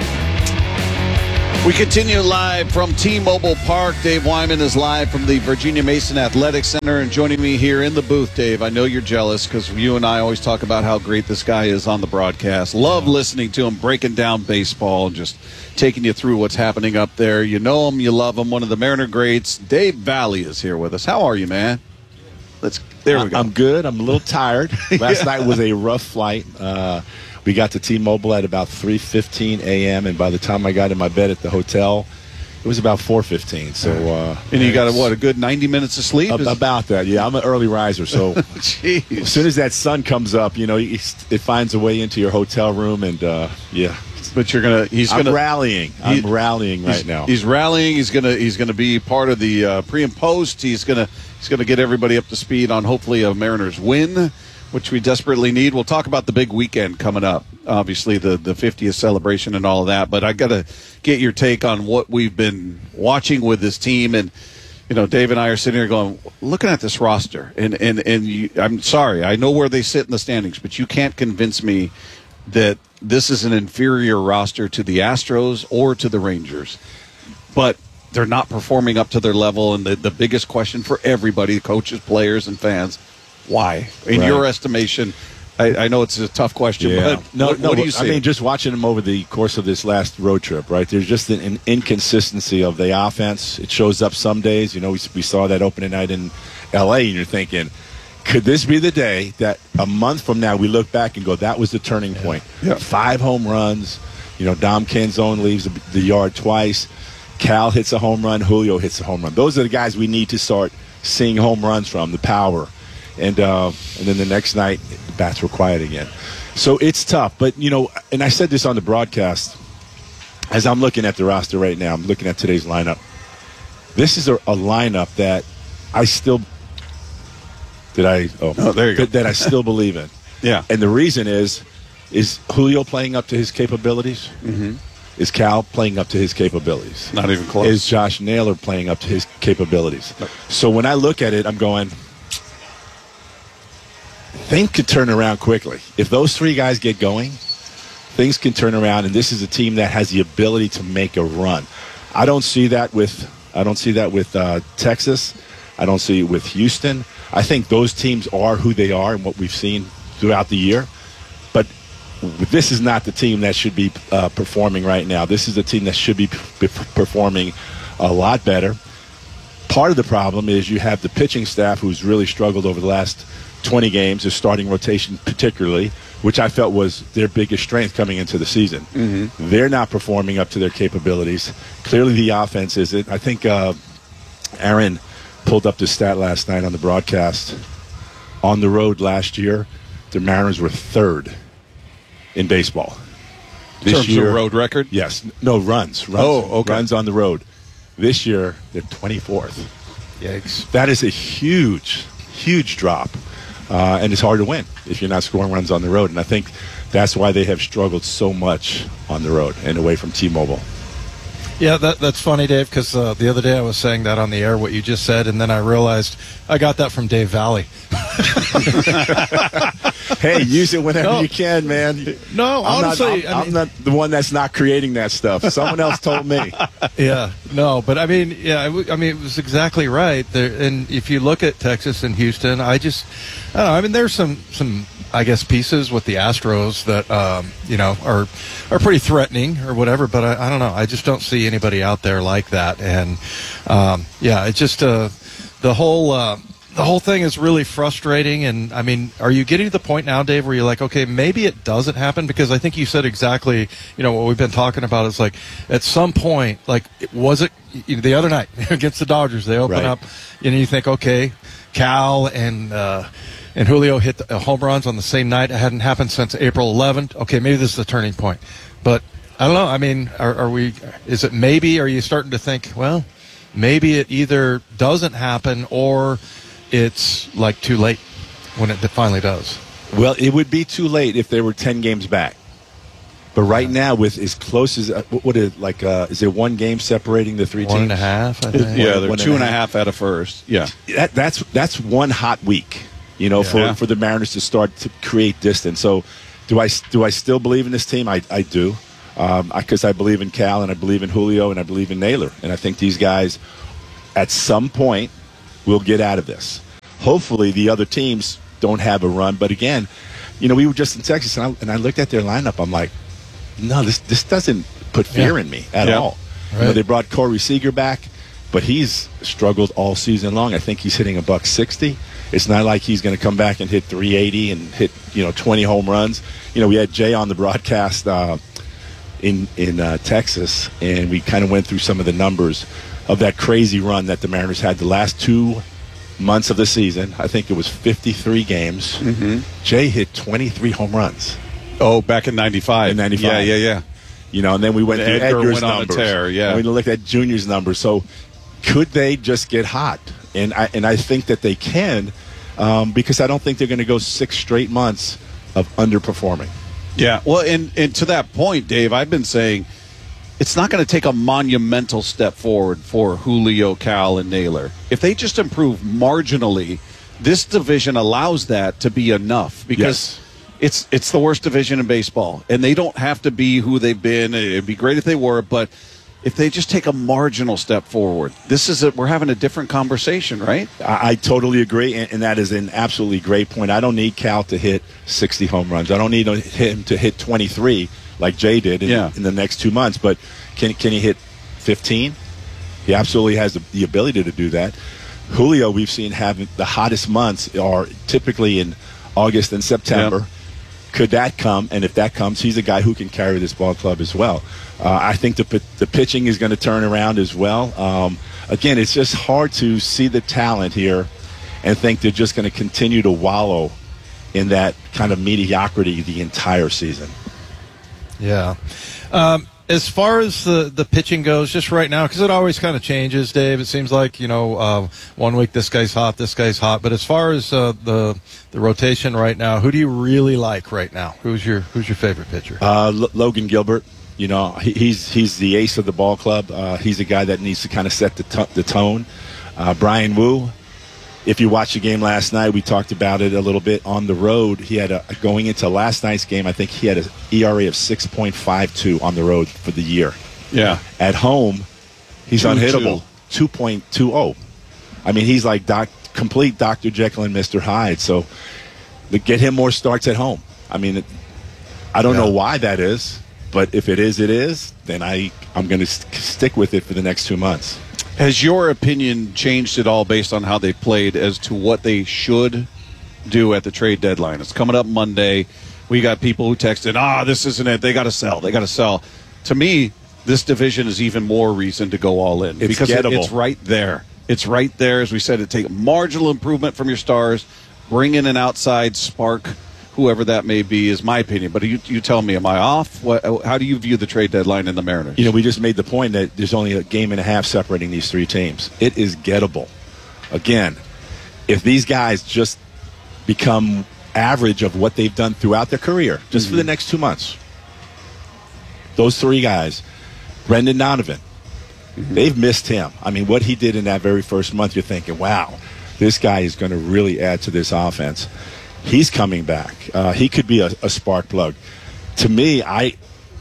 We continue live from T-Mobile Park. Dave Wyman is live from the Virginia Mason Athletic Center, and joining me here in the booth, Dave, I know you're jealous because you and I always talk about how great this guy is on the broadcast. Love listening to him, breaking down baseball, and just taking you through what's happening up there. You know him, you love him, one of the Mariner greats. Dave Valley is here with us. How are you, man? Let's. There we go.
I'm good. I'm a little tired. Last
Yeah.
night was a rough flight. Uh, we got to T-Mobile at about three fifteen a.m., and by the time I got in my bed at the hotel, it was about four fifteen. So, uh,
and you got, a, what, a good ninety minutes of sleep?
Ab- about that, yeah. I'm an early riser, so
Jeez.
as soon as that sun comes up, you know, it finds a way into your hotel room, and, uh, yeah.
But you're gonna. He's
I'm
gonna
rallying. I'm
he,
rallying right
he's,
now.
He's rallying. He's gonna. He's gonna be part of the uh, pre and post. He's gonna. He's gonna get everybody up to speed on hopefully a Mariners win, which we desperately need. We'll talk about the big weekend coming up. Obviously, the the fiftieth celebration and all of that. But I gotta get your take on what we've been watching with this team. And you know, Dave and I are sitting here going, looking at this roster, and and and you, I'm sorry, I know where they sit in the standings, but you can't convince me that this is an inferior roster to the Astros or to the Rangers. But they're not performing up to their level, and the, the biggest question for everybody, coaches, players, and fans, why? In
Right.
your estimation, I, I know it's a tough question,
Yeah.
but
no,
what,
no,
what do you see?
I mean, just watching them over the course of this last road trip, right? There's just an, an inconsistency of the offense. It shows up some days. You know, we, we saw that opening night in L A, and you're thinking, could this be the day that a month from now we look back and go, that was the turning point?
Yeah.
Five home runs. You know, Dom Canzone leaves the, the yard twice. Cal hits a home run. Julio hits a home run. Those are the guys we need to start seeing home runs from, the power. And uh, and then the next night, the bats were quiet again. So it's tough. But, you know, and I said this on the broadcast, as I'm looking at the roster right now, I'm looking at today's lineup. This is a, a lineup that I still – Did I? Oh,
oh there you go.
That, that I still believe in.
Yeah.
And the reason is, is Julio playing up to his capabilities?
Mm-hmm.
Is Cal playing up to his capabilities?
Not even close.
Is Josh Naylor playing up to his capabilities?
No.
So when I look at it, I'm going, things could turn around quickly. If those three guys get going, things can turn around, and this is a team that has the ability to make a run. I don't see that with I don't see that with uh, Texas. I don't see it with Houston. I think those teams are who they are and what we've seen throughout the year. But this is not the team that should be uh, performing right now. This is a team that should be, p- performing a lot better. Part of the problem is you have the pitching staff who's really struggled over the last twenty games, the starting rotation particularly, which I felt was their biggest strength coming into the season.
Mm-hmm.
They're not performing up to their capabilities. Clearly the offense isn't. I think uh, Aaron pulled up the stat last night on the broadcast. On the road last year, the Mariners were third in baseball.
In terms of road record?
Yes. No, runs. runs
Oh, okay.
Runs on the road. This year, they're twenty-fourth.
Yikes.
That is a huge, huge drop. Uh, and it's hard to win if you're not scoring runs on the road. And I think that's why they have struggled so much on the road and away from T-Mobile.
Yeah, that, that's funny, Dave, because uh, the other day I was saying that on the air, what you just said, and then I realized I got that from Dave Valley.
Hey, use it whenever
No.
you can, man.
No,
I'm
honestly,
not, I'm,
I mean-
I'm not the one that's not creating that stuff. Someone else told me.
Yeah, no, but I mean, yeah, I, w- I mean, it was exactly right. There, and if you look at Texas and Houston, I just, I don't know. I mean, there's some, some, I guess, pieces with the Astros that, um, you know, are, are pretty threatening or whatever. But I, I don't know. I just don't see anybody out there like that. And um, yeah, it's just uh, the whole. Uh, The whole thing is really frustrating, and I mean, are you getting to the point now, Dave, where you're like, okay, maybe it doesn't happen? Because I think you said exactly, you know, what we've been talking about is like, at some point, like, was it you know, the other night against the Dodgers? They open
Right.
up, and you think, okay, Cal and uh, and Julio hit the home runs on the same night. It hadn't happened since April eleventh. Okay, maybe this is the turning point, but I don't know. I mean, are, are we? Is it maybe? Are you starting to think, well, maybe it either doesn't happen or it's like too late when it finally does?
Well, it would be too late if they were ten games back. But right now, with as close as uh, what is it, like, uh, is there one game separating the three
One
teams?
and a half, I think.
Yeah,
One-
they're
one
two and a
half.
half out of first. Yeah.
That, that's that's one hot week, you know, for,
Yeah.
for the Mariners to start to create distance. So, do I do I still believe in this team? I, I do, because I, I believe in Cal and I believe in Julio and I believe in Naylor, and I think these guys, at some point, will get out of this. Hopefully, the other teams don't have a run. But again, you know, we were just in Texas, and I, and I looked at their lineup. I'm like, no, this this doesn't put fear
Yeah.
in me at
Yeah.
all.
Right.
You know, they brought Corey Seager back, but he's struggled all season long. I think he's hitting a buck sixty. It's not like he's going to come back and hit three eighty and hit, you know, twenty home runs. You know, we had Jay on the broadcast uh, in in uh, Texas, and we kind of went through some of the numbers of that crazy run that the Mariners had the last two months of the season. I think it was fifty-three games.
Mm-hmm.
Jay hit twenty-three home runs.
Oh, back in ninety-five.
In ninety-five.
Yeah, yeah, yeah.
You know, and then we went
And
through
Edgar
Edgar's
went on a
numbers.
tear, yeah.
And we looked at Junior's numbers. So could they just get hot? And I and I think that they can, um, because I don't think they're going to go six straight months of underperforming.
Yeah. Well, and, and to that point, Dave, I've been saying it's not going to take a monumental step forward for Julio, Cal, and Naylor. If they just improve marginally, this division allows that to be enough because
Yes.
it's it's the worst division in baseball, and they don't have to be who they've been. It'd be great if they were, but if they just take a marginal step forward, this is a, we're having a different conversation, right?
I, I totally agree, and, and that is an absolutely great point. I don't need Cal to hit sixty home runs. I don't need him to hit twenty-three like Jay did in,
Yeah.
in the next two months. But can can he hit fifteen? He absolutely has the, the ability to do that. Julio, we've seen having the hottest months are typically in August and September.
Yep.
Could that come? And if that comes, he's a guy who can carry this ball club as well. Uh, I think the p- the pitching is going to turn around as well. Um, again, it's just hard to see the talent here and think they're just going to continue to wallow in that kind of mediocrity the entire season.
Yeah. Um, as far as the, the pitching goes, just right now, because it always kind of changes, Dave. It seems like, you know, uh, one week this guy's hot, this guy's hot. But as far as uh, the the rotation right now, who do you really like right now? Who's your Who's your favorite pitcher?
Uh, L- Logan Gilbert. You know, he, he's he's the ace of the ball club. Uh, he's a guy that needs to kind of set the, t- the tone. Uh, Brian Wu. If you watched the game last night, we talked about it a little bit on the road. He had a going into last night's game. I think he had an E R A of six point five two on the road for the year.
Yeah.
At home, he's
Two,
unhittable, two point two oh. I mean, he's like doc, complete Doctor Jekyll and Mister Hyde. So, to get him more starts at home. I mean, it, I don't
Yeah.
know why that is, but if it is, it is. Then I I'm going to st- stick with it for the next two months.
Has your opinion changed at all based on how they played as to what they should do at the trade deadline? It's coming up Monday. We got people who texted, ah, this isn't it. They got to sell. They got to sell. To me, this division is even more reason to go all in.
It's
because it,
gettable.
it's right there. It's right there. As we said, it take marginal improvement from your stars, bring in an outside spark, whoever that may be, is my opinion. But you, you tell me, am I off? What, how do you view the trade deadline in the Mariners?
You know, we just made the point that there's only a game and a half separating these three teams. It is gettable. Again, if these guys just become average of what they've done throughout their career, just
Mm-hmm.
for the next two months, those three guys, Brendan Donovan,
Mm-hmm.
they've missed him. I mean, what he did in that very first month, you're thinking, wow, this guy is going to really add to this offense. He's coming back. Uh, he could be a, a spark plug. To me, I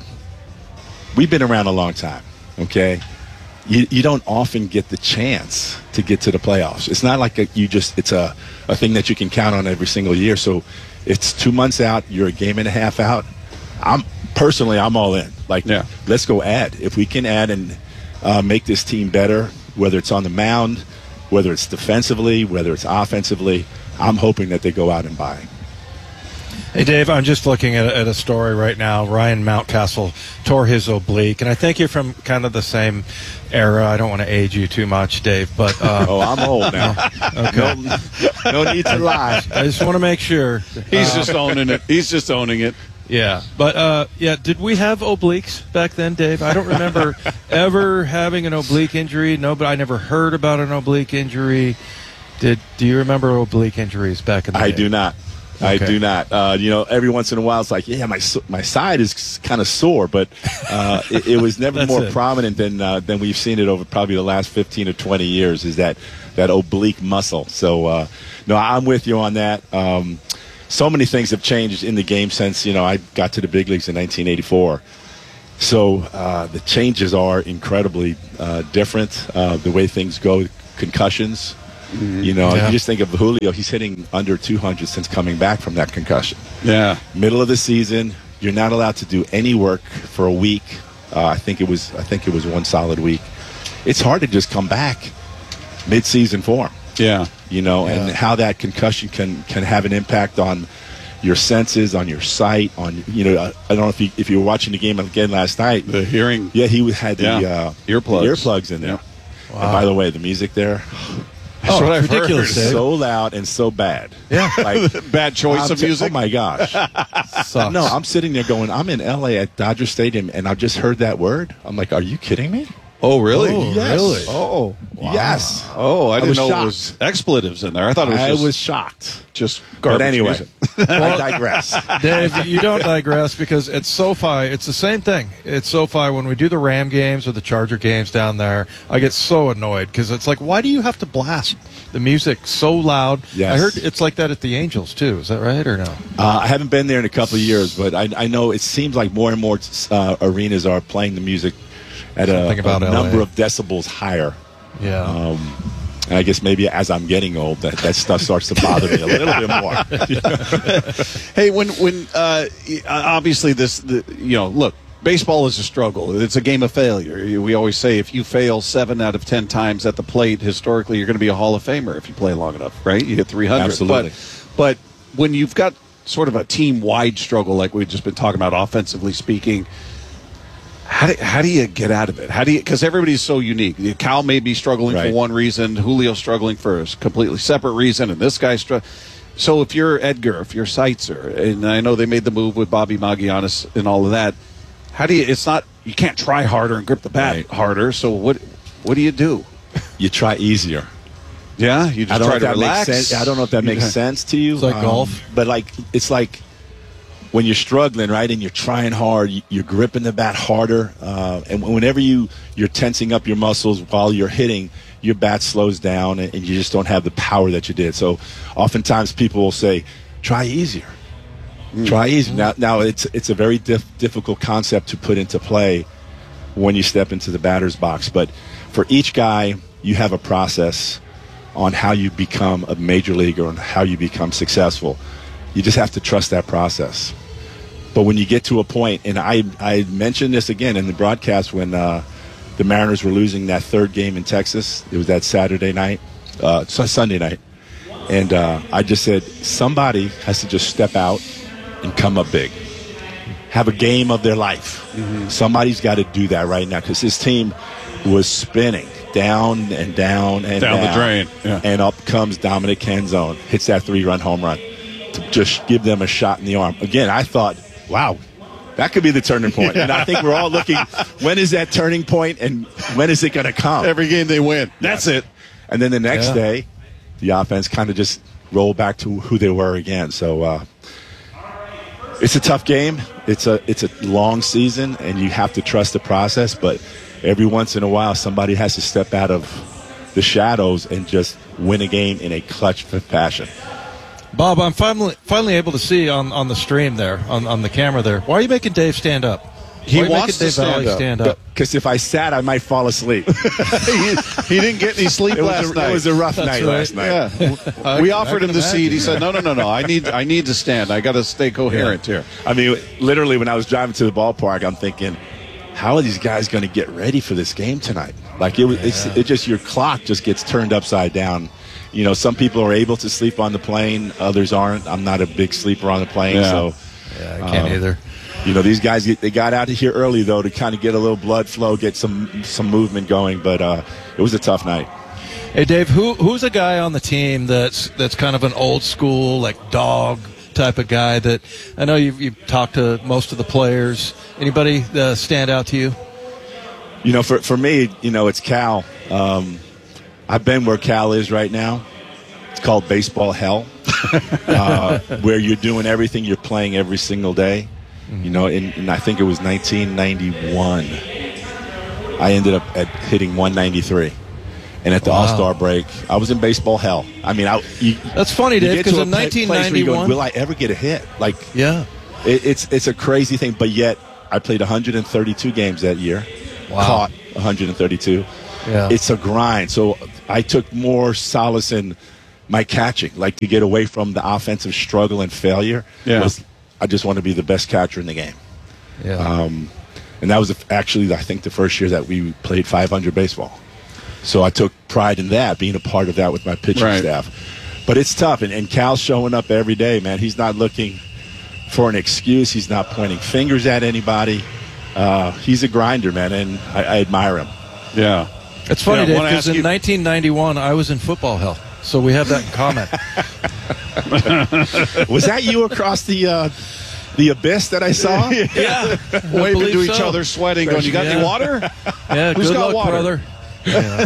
we've been around a long time, okay? You, you don't often get the chance to get to the playoffs. It's not like a, you just it's a, a thing that you can count on every single year. So it's two months out. You're a game and a half out. I'm personally, I'm all in. Like,
Yeah.
let's go add. If we can add and uh, make this team better, whether it's on the mound, whether it's defensively, whether it's offensively, I'm hoping that they go out and buy.
Hey, Dave, I'm just looking at, at a story right now. Ryan Mountcastle tore his oblique, and I think you're from kind of the same era. I don't want to age you too much, Dave, but uh,
Oh, I'm old now.
okay.
No, no need to lie.
I just want to make sure.
He's
Uh,
just owning it. He's just owning it.
Yeah, but uh, yeah, did we have obliques back then, Dave? I don't remember ever having an oblique injury. No, but I never heard about an oblique injury. Did do you remember oblique injuries back in the
I
day?
do not. I
Okay.
do not. Uh, you know, every once in a while, it's like, yeah, my so- my side is kind of sore, but uh, it, it was never
That's
more
it.
prominent than uh, than we've seen it over probably the last fifteen or twenty years. Is that that oblique muscle? So, uh, no, I'm with you on that. Um, so many things have changed in the game since you know I got to the big leagues in nineteen eighty-four. So uh, the changes are incredibly uh, different. Uh, the way things go, concussions.
Mm-hmm.
You know,
Yeah.
you just think of Julio. He's hitting under two hundred since coming back from that concussion.
Yeah.
Middle of the season, you're not allowed to do any work for a week. Uh, I think it was. I think it was one solid week. It's hard to just come back mid-season form.
Yeah.
You know,
Yeah.
and how that concussion can can have an impact on your senses, on your sight, on you know. I, I don't know if you if you were watching the game again last night.
The hearing.
Yeah, he had the
Yeah.
uh,
Earplugs.
the earplugs in there.
Yeah.
And by the way, the music there.
That's what I've
ridiculous!
heard.
So loud and so bad.
Yeah.
like
Bad choice
I'm
of
t-
music.
Oh my gosh! No, I'm sitting there going, I'm in L A at Dodger Stadium, and I've just heard that word. I'm like, are you kidding me?
Oh, really?
Oh, yes.
Really? Oh, wow.
Yes.
Oh, I
I
didn't
was
know
shocked.
it was expletives in there. I thought it was
I
just,
was shocked.
just
But
garbage
anyway,
music.
I digress.
Dave, you don't digress because at SoFi, it's the same thing. At SoFi, when we do the Ram games or the Charger games down there, I get so annoyed because it's like, why do you have to blast the music so loud?
Yes.
I heard it's like that at the Angels, too. Is that right or no?
Uh, I haven't been there in a couple of years, but I, I know it seems like more and more uh, arenas are playing the music at a,
Something about
a
L A.
number of decibels higher.
Yeah.
Um, and I guess maybe as I'm getting old, that, that stuff starts to bother me a little bit more.
Hey, when when uh, obviously this, the, you know, look, baseball is a struggle. It's a game of failure. We always say if you fail seven out of ten times at the plate, historically, you're going to be a Hall of Famer if you play long enough, right? You hit three hundred.
Absolutely.
But, but when you've got sort of a team-wide struggle like we've just been talking about, offensively speaking, how do, how do you get out of it? How do you? Because everybody's so unique. Cal may be struggling
Right.
for one reason, Julio struggling for a completely separate reason, and this guy's struggling. So if you're Edgar, if you're Seitzer, and I know they made the move with Bobby Magianis and all of that, how do you? It's not you can't try harder and grip the bat
Right.
harder. So what? What do you do?
You try easier.
Yeah, you just
I don't
try
know if
to
that
relax.
makes sense. I don't know if that makes
Yeah.
sense to you.
It's like golf.
But like it's like when you're struggling, right, and you're trying hard, you- you're gripping the bat harder, uh, and whenever you you're tensing up your muscles while you're hitting, your bat slows down, and, and you just don't have the power that you did. So, oftentimes people will say, "Try easier." Try easier. Now, now it's it's a very diff- difficult concept to put into play when you step into the batter's box. But for each guy, you have a process on how you become a major leaguer and how you become successful. You just have to trust that process. But when you get to a point, and I I mentioned this again in the broadcast when uh, the Mariners were losing that third game in Texas. It was that Saturday night, uh, Su- Sunday night, and uh, I just said somebody has to just step out and come up big, have a game of their life.
Mm-hmm.
Somebody's got to do that right now because this team was spinning down and down and
Down
down,
the drain. Yeah.
and up comes Dominic Canzone, hits that three-run home run to just give them a shot in the arm. Again, I thought, wow, that could be the turning point. And I think we're all looking, when is that turning point and when is it going to come?
Every game they win. That's
Yes.
it.
And then the next
Yeah.
day, the offense kind of just rolled back to who they were again. So uh, it's a tough game. It's a it's a long season, and you have to trust the process. But every once in a while, somebody has to step out of the shadows and just win a game in a clutch fashion.
Bob, I'm finally finally able to see on, on the stream there, on, on the camera there. Why are you making Dave stand up?
He
Why are you
wants
making
to stand
Valley
up.
stand up?
Because if I sat, I might fall asleep.
he, he didn't get any sleep
It was
last
a-
night.
it was a rough
That's
night
right.
last night.
Yeah, we
I
offered
can
him the seat. He
imagine.
said, "No, no, no, no. I need, I need to stand. I got to stay coherent here."
I mean, literally, when I was driving to the ballpark, I'm thinking, how are these guys going to get ready for this game tonight? Like, it was, it's, it just, your clock just gets turned upside down. You know, some people are able to sleep on the plane, others aren't. I'm not a big sleeper on the plane,
Yeah.
so.
Yeah, I can't
um,
either.
You know, these guys, they got out of here early, though, to kind of get a little blood flow, get some some movement going, but uh, it was a tough night.
Hey, Dave, who who's a guy on the team that's that's kind of an old school, like dog type of guy that I know you've, you've talked to most of the players. Anybody uh, stand out to you?
You know, for, for me, you know, it's Cal. Um, I've been where Cal is right now. It's called baseball hell. uh, where you're doing everything, you're playing every single day. You know, and, and I think it was nineteen ninety-one. I ended up at hitting one ninety-three. And at the wow. All-Star break, I was in baseball hell. I mean, I, you,
that's funny, Dave, because in nineteen ninety-one,
go, will I ever get a hit? Like,
yeah,
it, it's it's a crazy thing. But yet, I played one hundred thirty-two games that year.
Wow.
Caught one hundred thirty-two.
Yeah.
It's a grind. So I took more solace in my catching, like to get away from the offensive struggle and failure.
Yeah.
Was, I just want to be the best catcher in the game.
Yeah.
Um, and that was actually, I think, the first year that we played five hundred baseball. So I took pride in that, being a part of that with my pitching
right.
staff. But it's tough, and, and Cal's showing up every day, man. He's not looking for an excuse. He's not pointing fingers at anybody. Uh, he's a grinder, man, and I, I admire him.
Yeah.
It's funny,
yeah,
Dave, because in
you...
nineteen ninety-one, I was in football hell. So we have that in common.
Was that you across the uh, the abyss that I saw?
Yeah. Waving to so. each other, sweating, going, you got
yeah.
any water?
Yeah,
Who's
good
got
luck,
water?
brother. Yeah.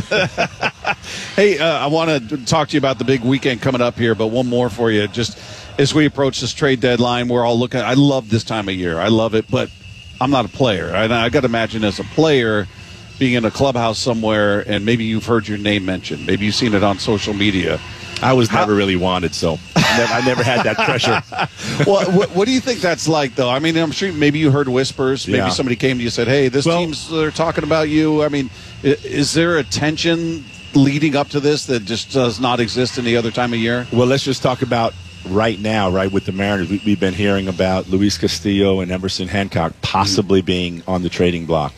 Hey, uh, I want to talk to you about the big weekend coming up here, but one more for you. Just as we approach this trade deadline, we're all looking. I love this time of year. I love it, but I'm not a player. I, I got to imagine as a player being in a clubhouse somewhere, and maybe you've heard your name mentioned. Maybe you've seen it on social media.
I was
How-
never really wanted, so I never, I never had that pressure.
Well, what, what do you think that's like, though? I mean, I'm sure maybe you heard whispers. Maybe
Yeah.
somebody came to you and said, hey, this
Well-
team's, they're talking about you. I mean, i- is there a tension leading up to this that just does not exist any other time of year?
Well, let's just talk about right now, right, with the Mariners. We, we've been hearing about Luis Castillo and Emerson Hancock possibly mm-hmm. being on the trading block.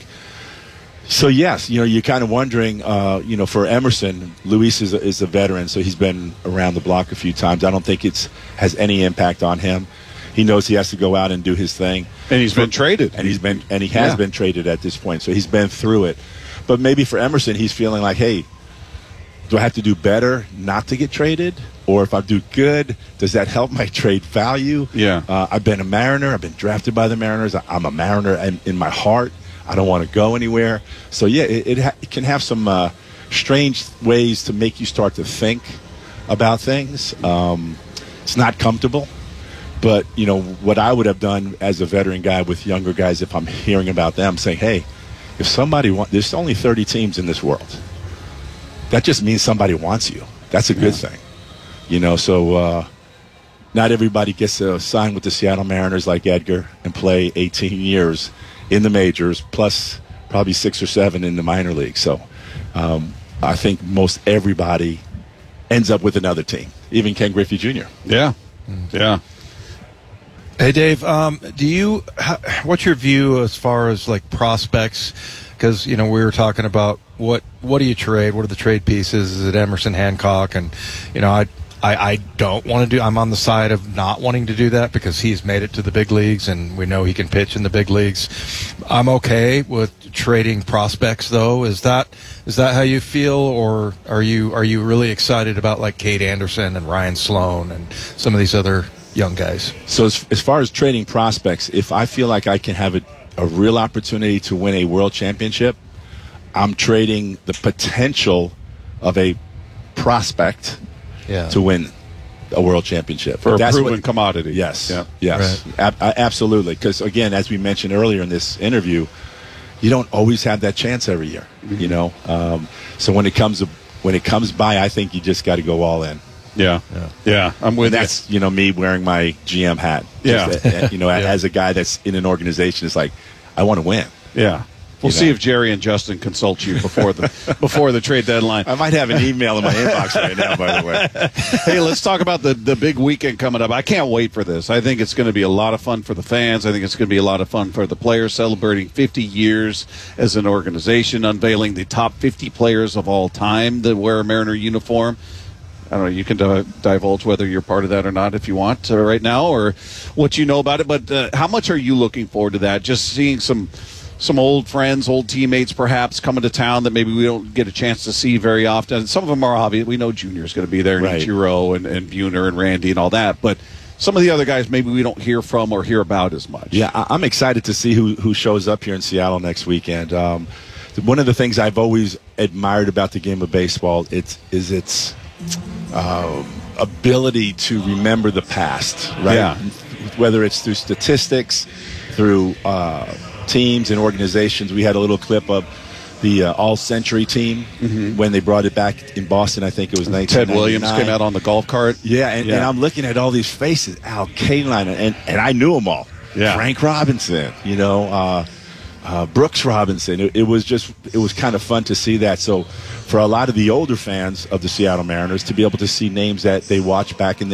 So, yes, you know, you're kind of wondering, uh, you know, for Emerson, Luis is a, is a veteran, so he's been around the block a few times. I don't think it's has any impact on him. He knows he has to go out and do his thing.
And he's
for,
been traded.
And he's been and he has
Yeah.
been traded at this point, so he's been through it. But maybe for Emerson, he's feeling like, hey, do I have to do better not to get traded? Or if I do good, does that help my trade value?
Yeah.
Uh, I've been a Mariner. I've been drafted by the Mariners. I, I'm a Mariner in, in my heart. I don't want to go anywhere. So, yeah, it, it, ha- it can have some uh, strange ways to make you start to think about things. Um, it's not comfortable. But, you know, what I would have done as a veteran guy with younger guys, if I'm hearing about them, saying, hey, if somebody wants – there's only thirty teams in this world. That just means somebody wants you. That's a good yeah. thing. You know, so uh, not everybody gets to sign with the Seattle Mariners like Edgar and play eighteen years in the majors, plus probably six or seven in the minor league. So um, I think most everybody ends up with another team, even Ken Griffey Junior
Yeah, yeah.
Hey, Dave, um, do you? How, what's your view as far as like prospects? Because you know we were talking about what what do you trade? What are the trade pieces? Is it Emerson Hancock? And you know I. I, I don't want to do – I'm on the side of not wanting to do that because he's made it to the big leagues and we know he can pitch in the big leagues. I'm okay with trading prospects, though. Is that is that how you feel, or are you are you really excited about like Kate Anderson and Ryan Sloan and some of these other young guys?
So as, as far as trading prospects, if I feel like I can have a, a real opportunity to win a world championship, I'm trading the potential of a prospect –
Yeah.
to win a world championship.
For
That's
a proven
what,
commodity.
Yes.
Yeah.
Yes.
Right.
Ab- absolutely. Because, again, as we mentioned earlier in this interview, you don't always have that chance every year, mm-hmm. you know. Um, so when it comes to, when it comes by, I think you just got to go all in.
Yeah. Yeah. Yeah. I'm with
and that's, you. you know, me wearing my G M hat.
Yeah.
Just, uh, you know,
yeah.
as a guy that's in an organization, it's like, I want to win.
Yeah. We'll you see know? if Jerry and Justin consult you before the before the trade deadline.
I might have an email in my inbox right now, by the way.
Hey, let's talk about the, the big weekend coming up. I can't wait for this. I think it's going to be a lot of fun for the fans. I think it's going to be a lot of fun for the players, celebrating fifty years as an organization, unveiling the top fifty players of all time that wear a Mariner uniform. I don't know, you can d- divulge whether you're part of that or not if you want uh, right now, or what you know about it. But uh, how much are you looking forward to that? Just seeing some some old friends, old teammates perhaps coming to town that maybe we don't get a chance to see very often. Some of them are obvious. We know Junior's going to be there,
right.
and Ichiro and, and Buhner and Randy and all that. But some of the other guys maybe we don't hear from or hear about as much.
Yeah, I- I'm excited to see who, who shows up here in Seattle next weekend. Um, one of the things I've always admired about the game of baseball it's, is its um, ability to remember the past, right?
Yeah.
Whether it's through statistics, through uh, teams and organizations. We had a little clip of the uh, All-Century team mm-hmm. when they brought it back in Boston. I think it was nineteen ninety-nine.
Ted Williams came out on the golf cart.
Yeah, and,
yeah.
and I'm looking at all these faces. Al Kaline, and, and I knew them all.
Yeah.
Frank Robinson, you know, uh, uh, Brooks Robinson. It, it was just, it was kind of fun to see that. So for a lot of the older fans of the Seattle Mariners to be able to see names that they watched back in the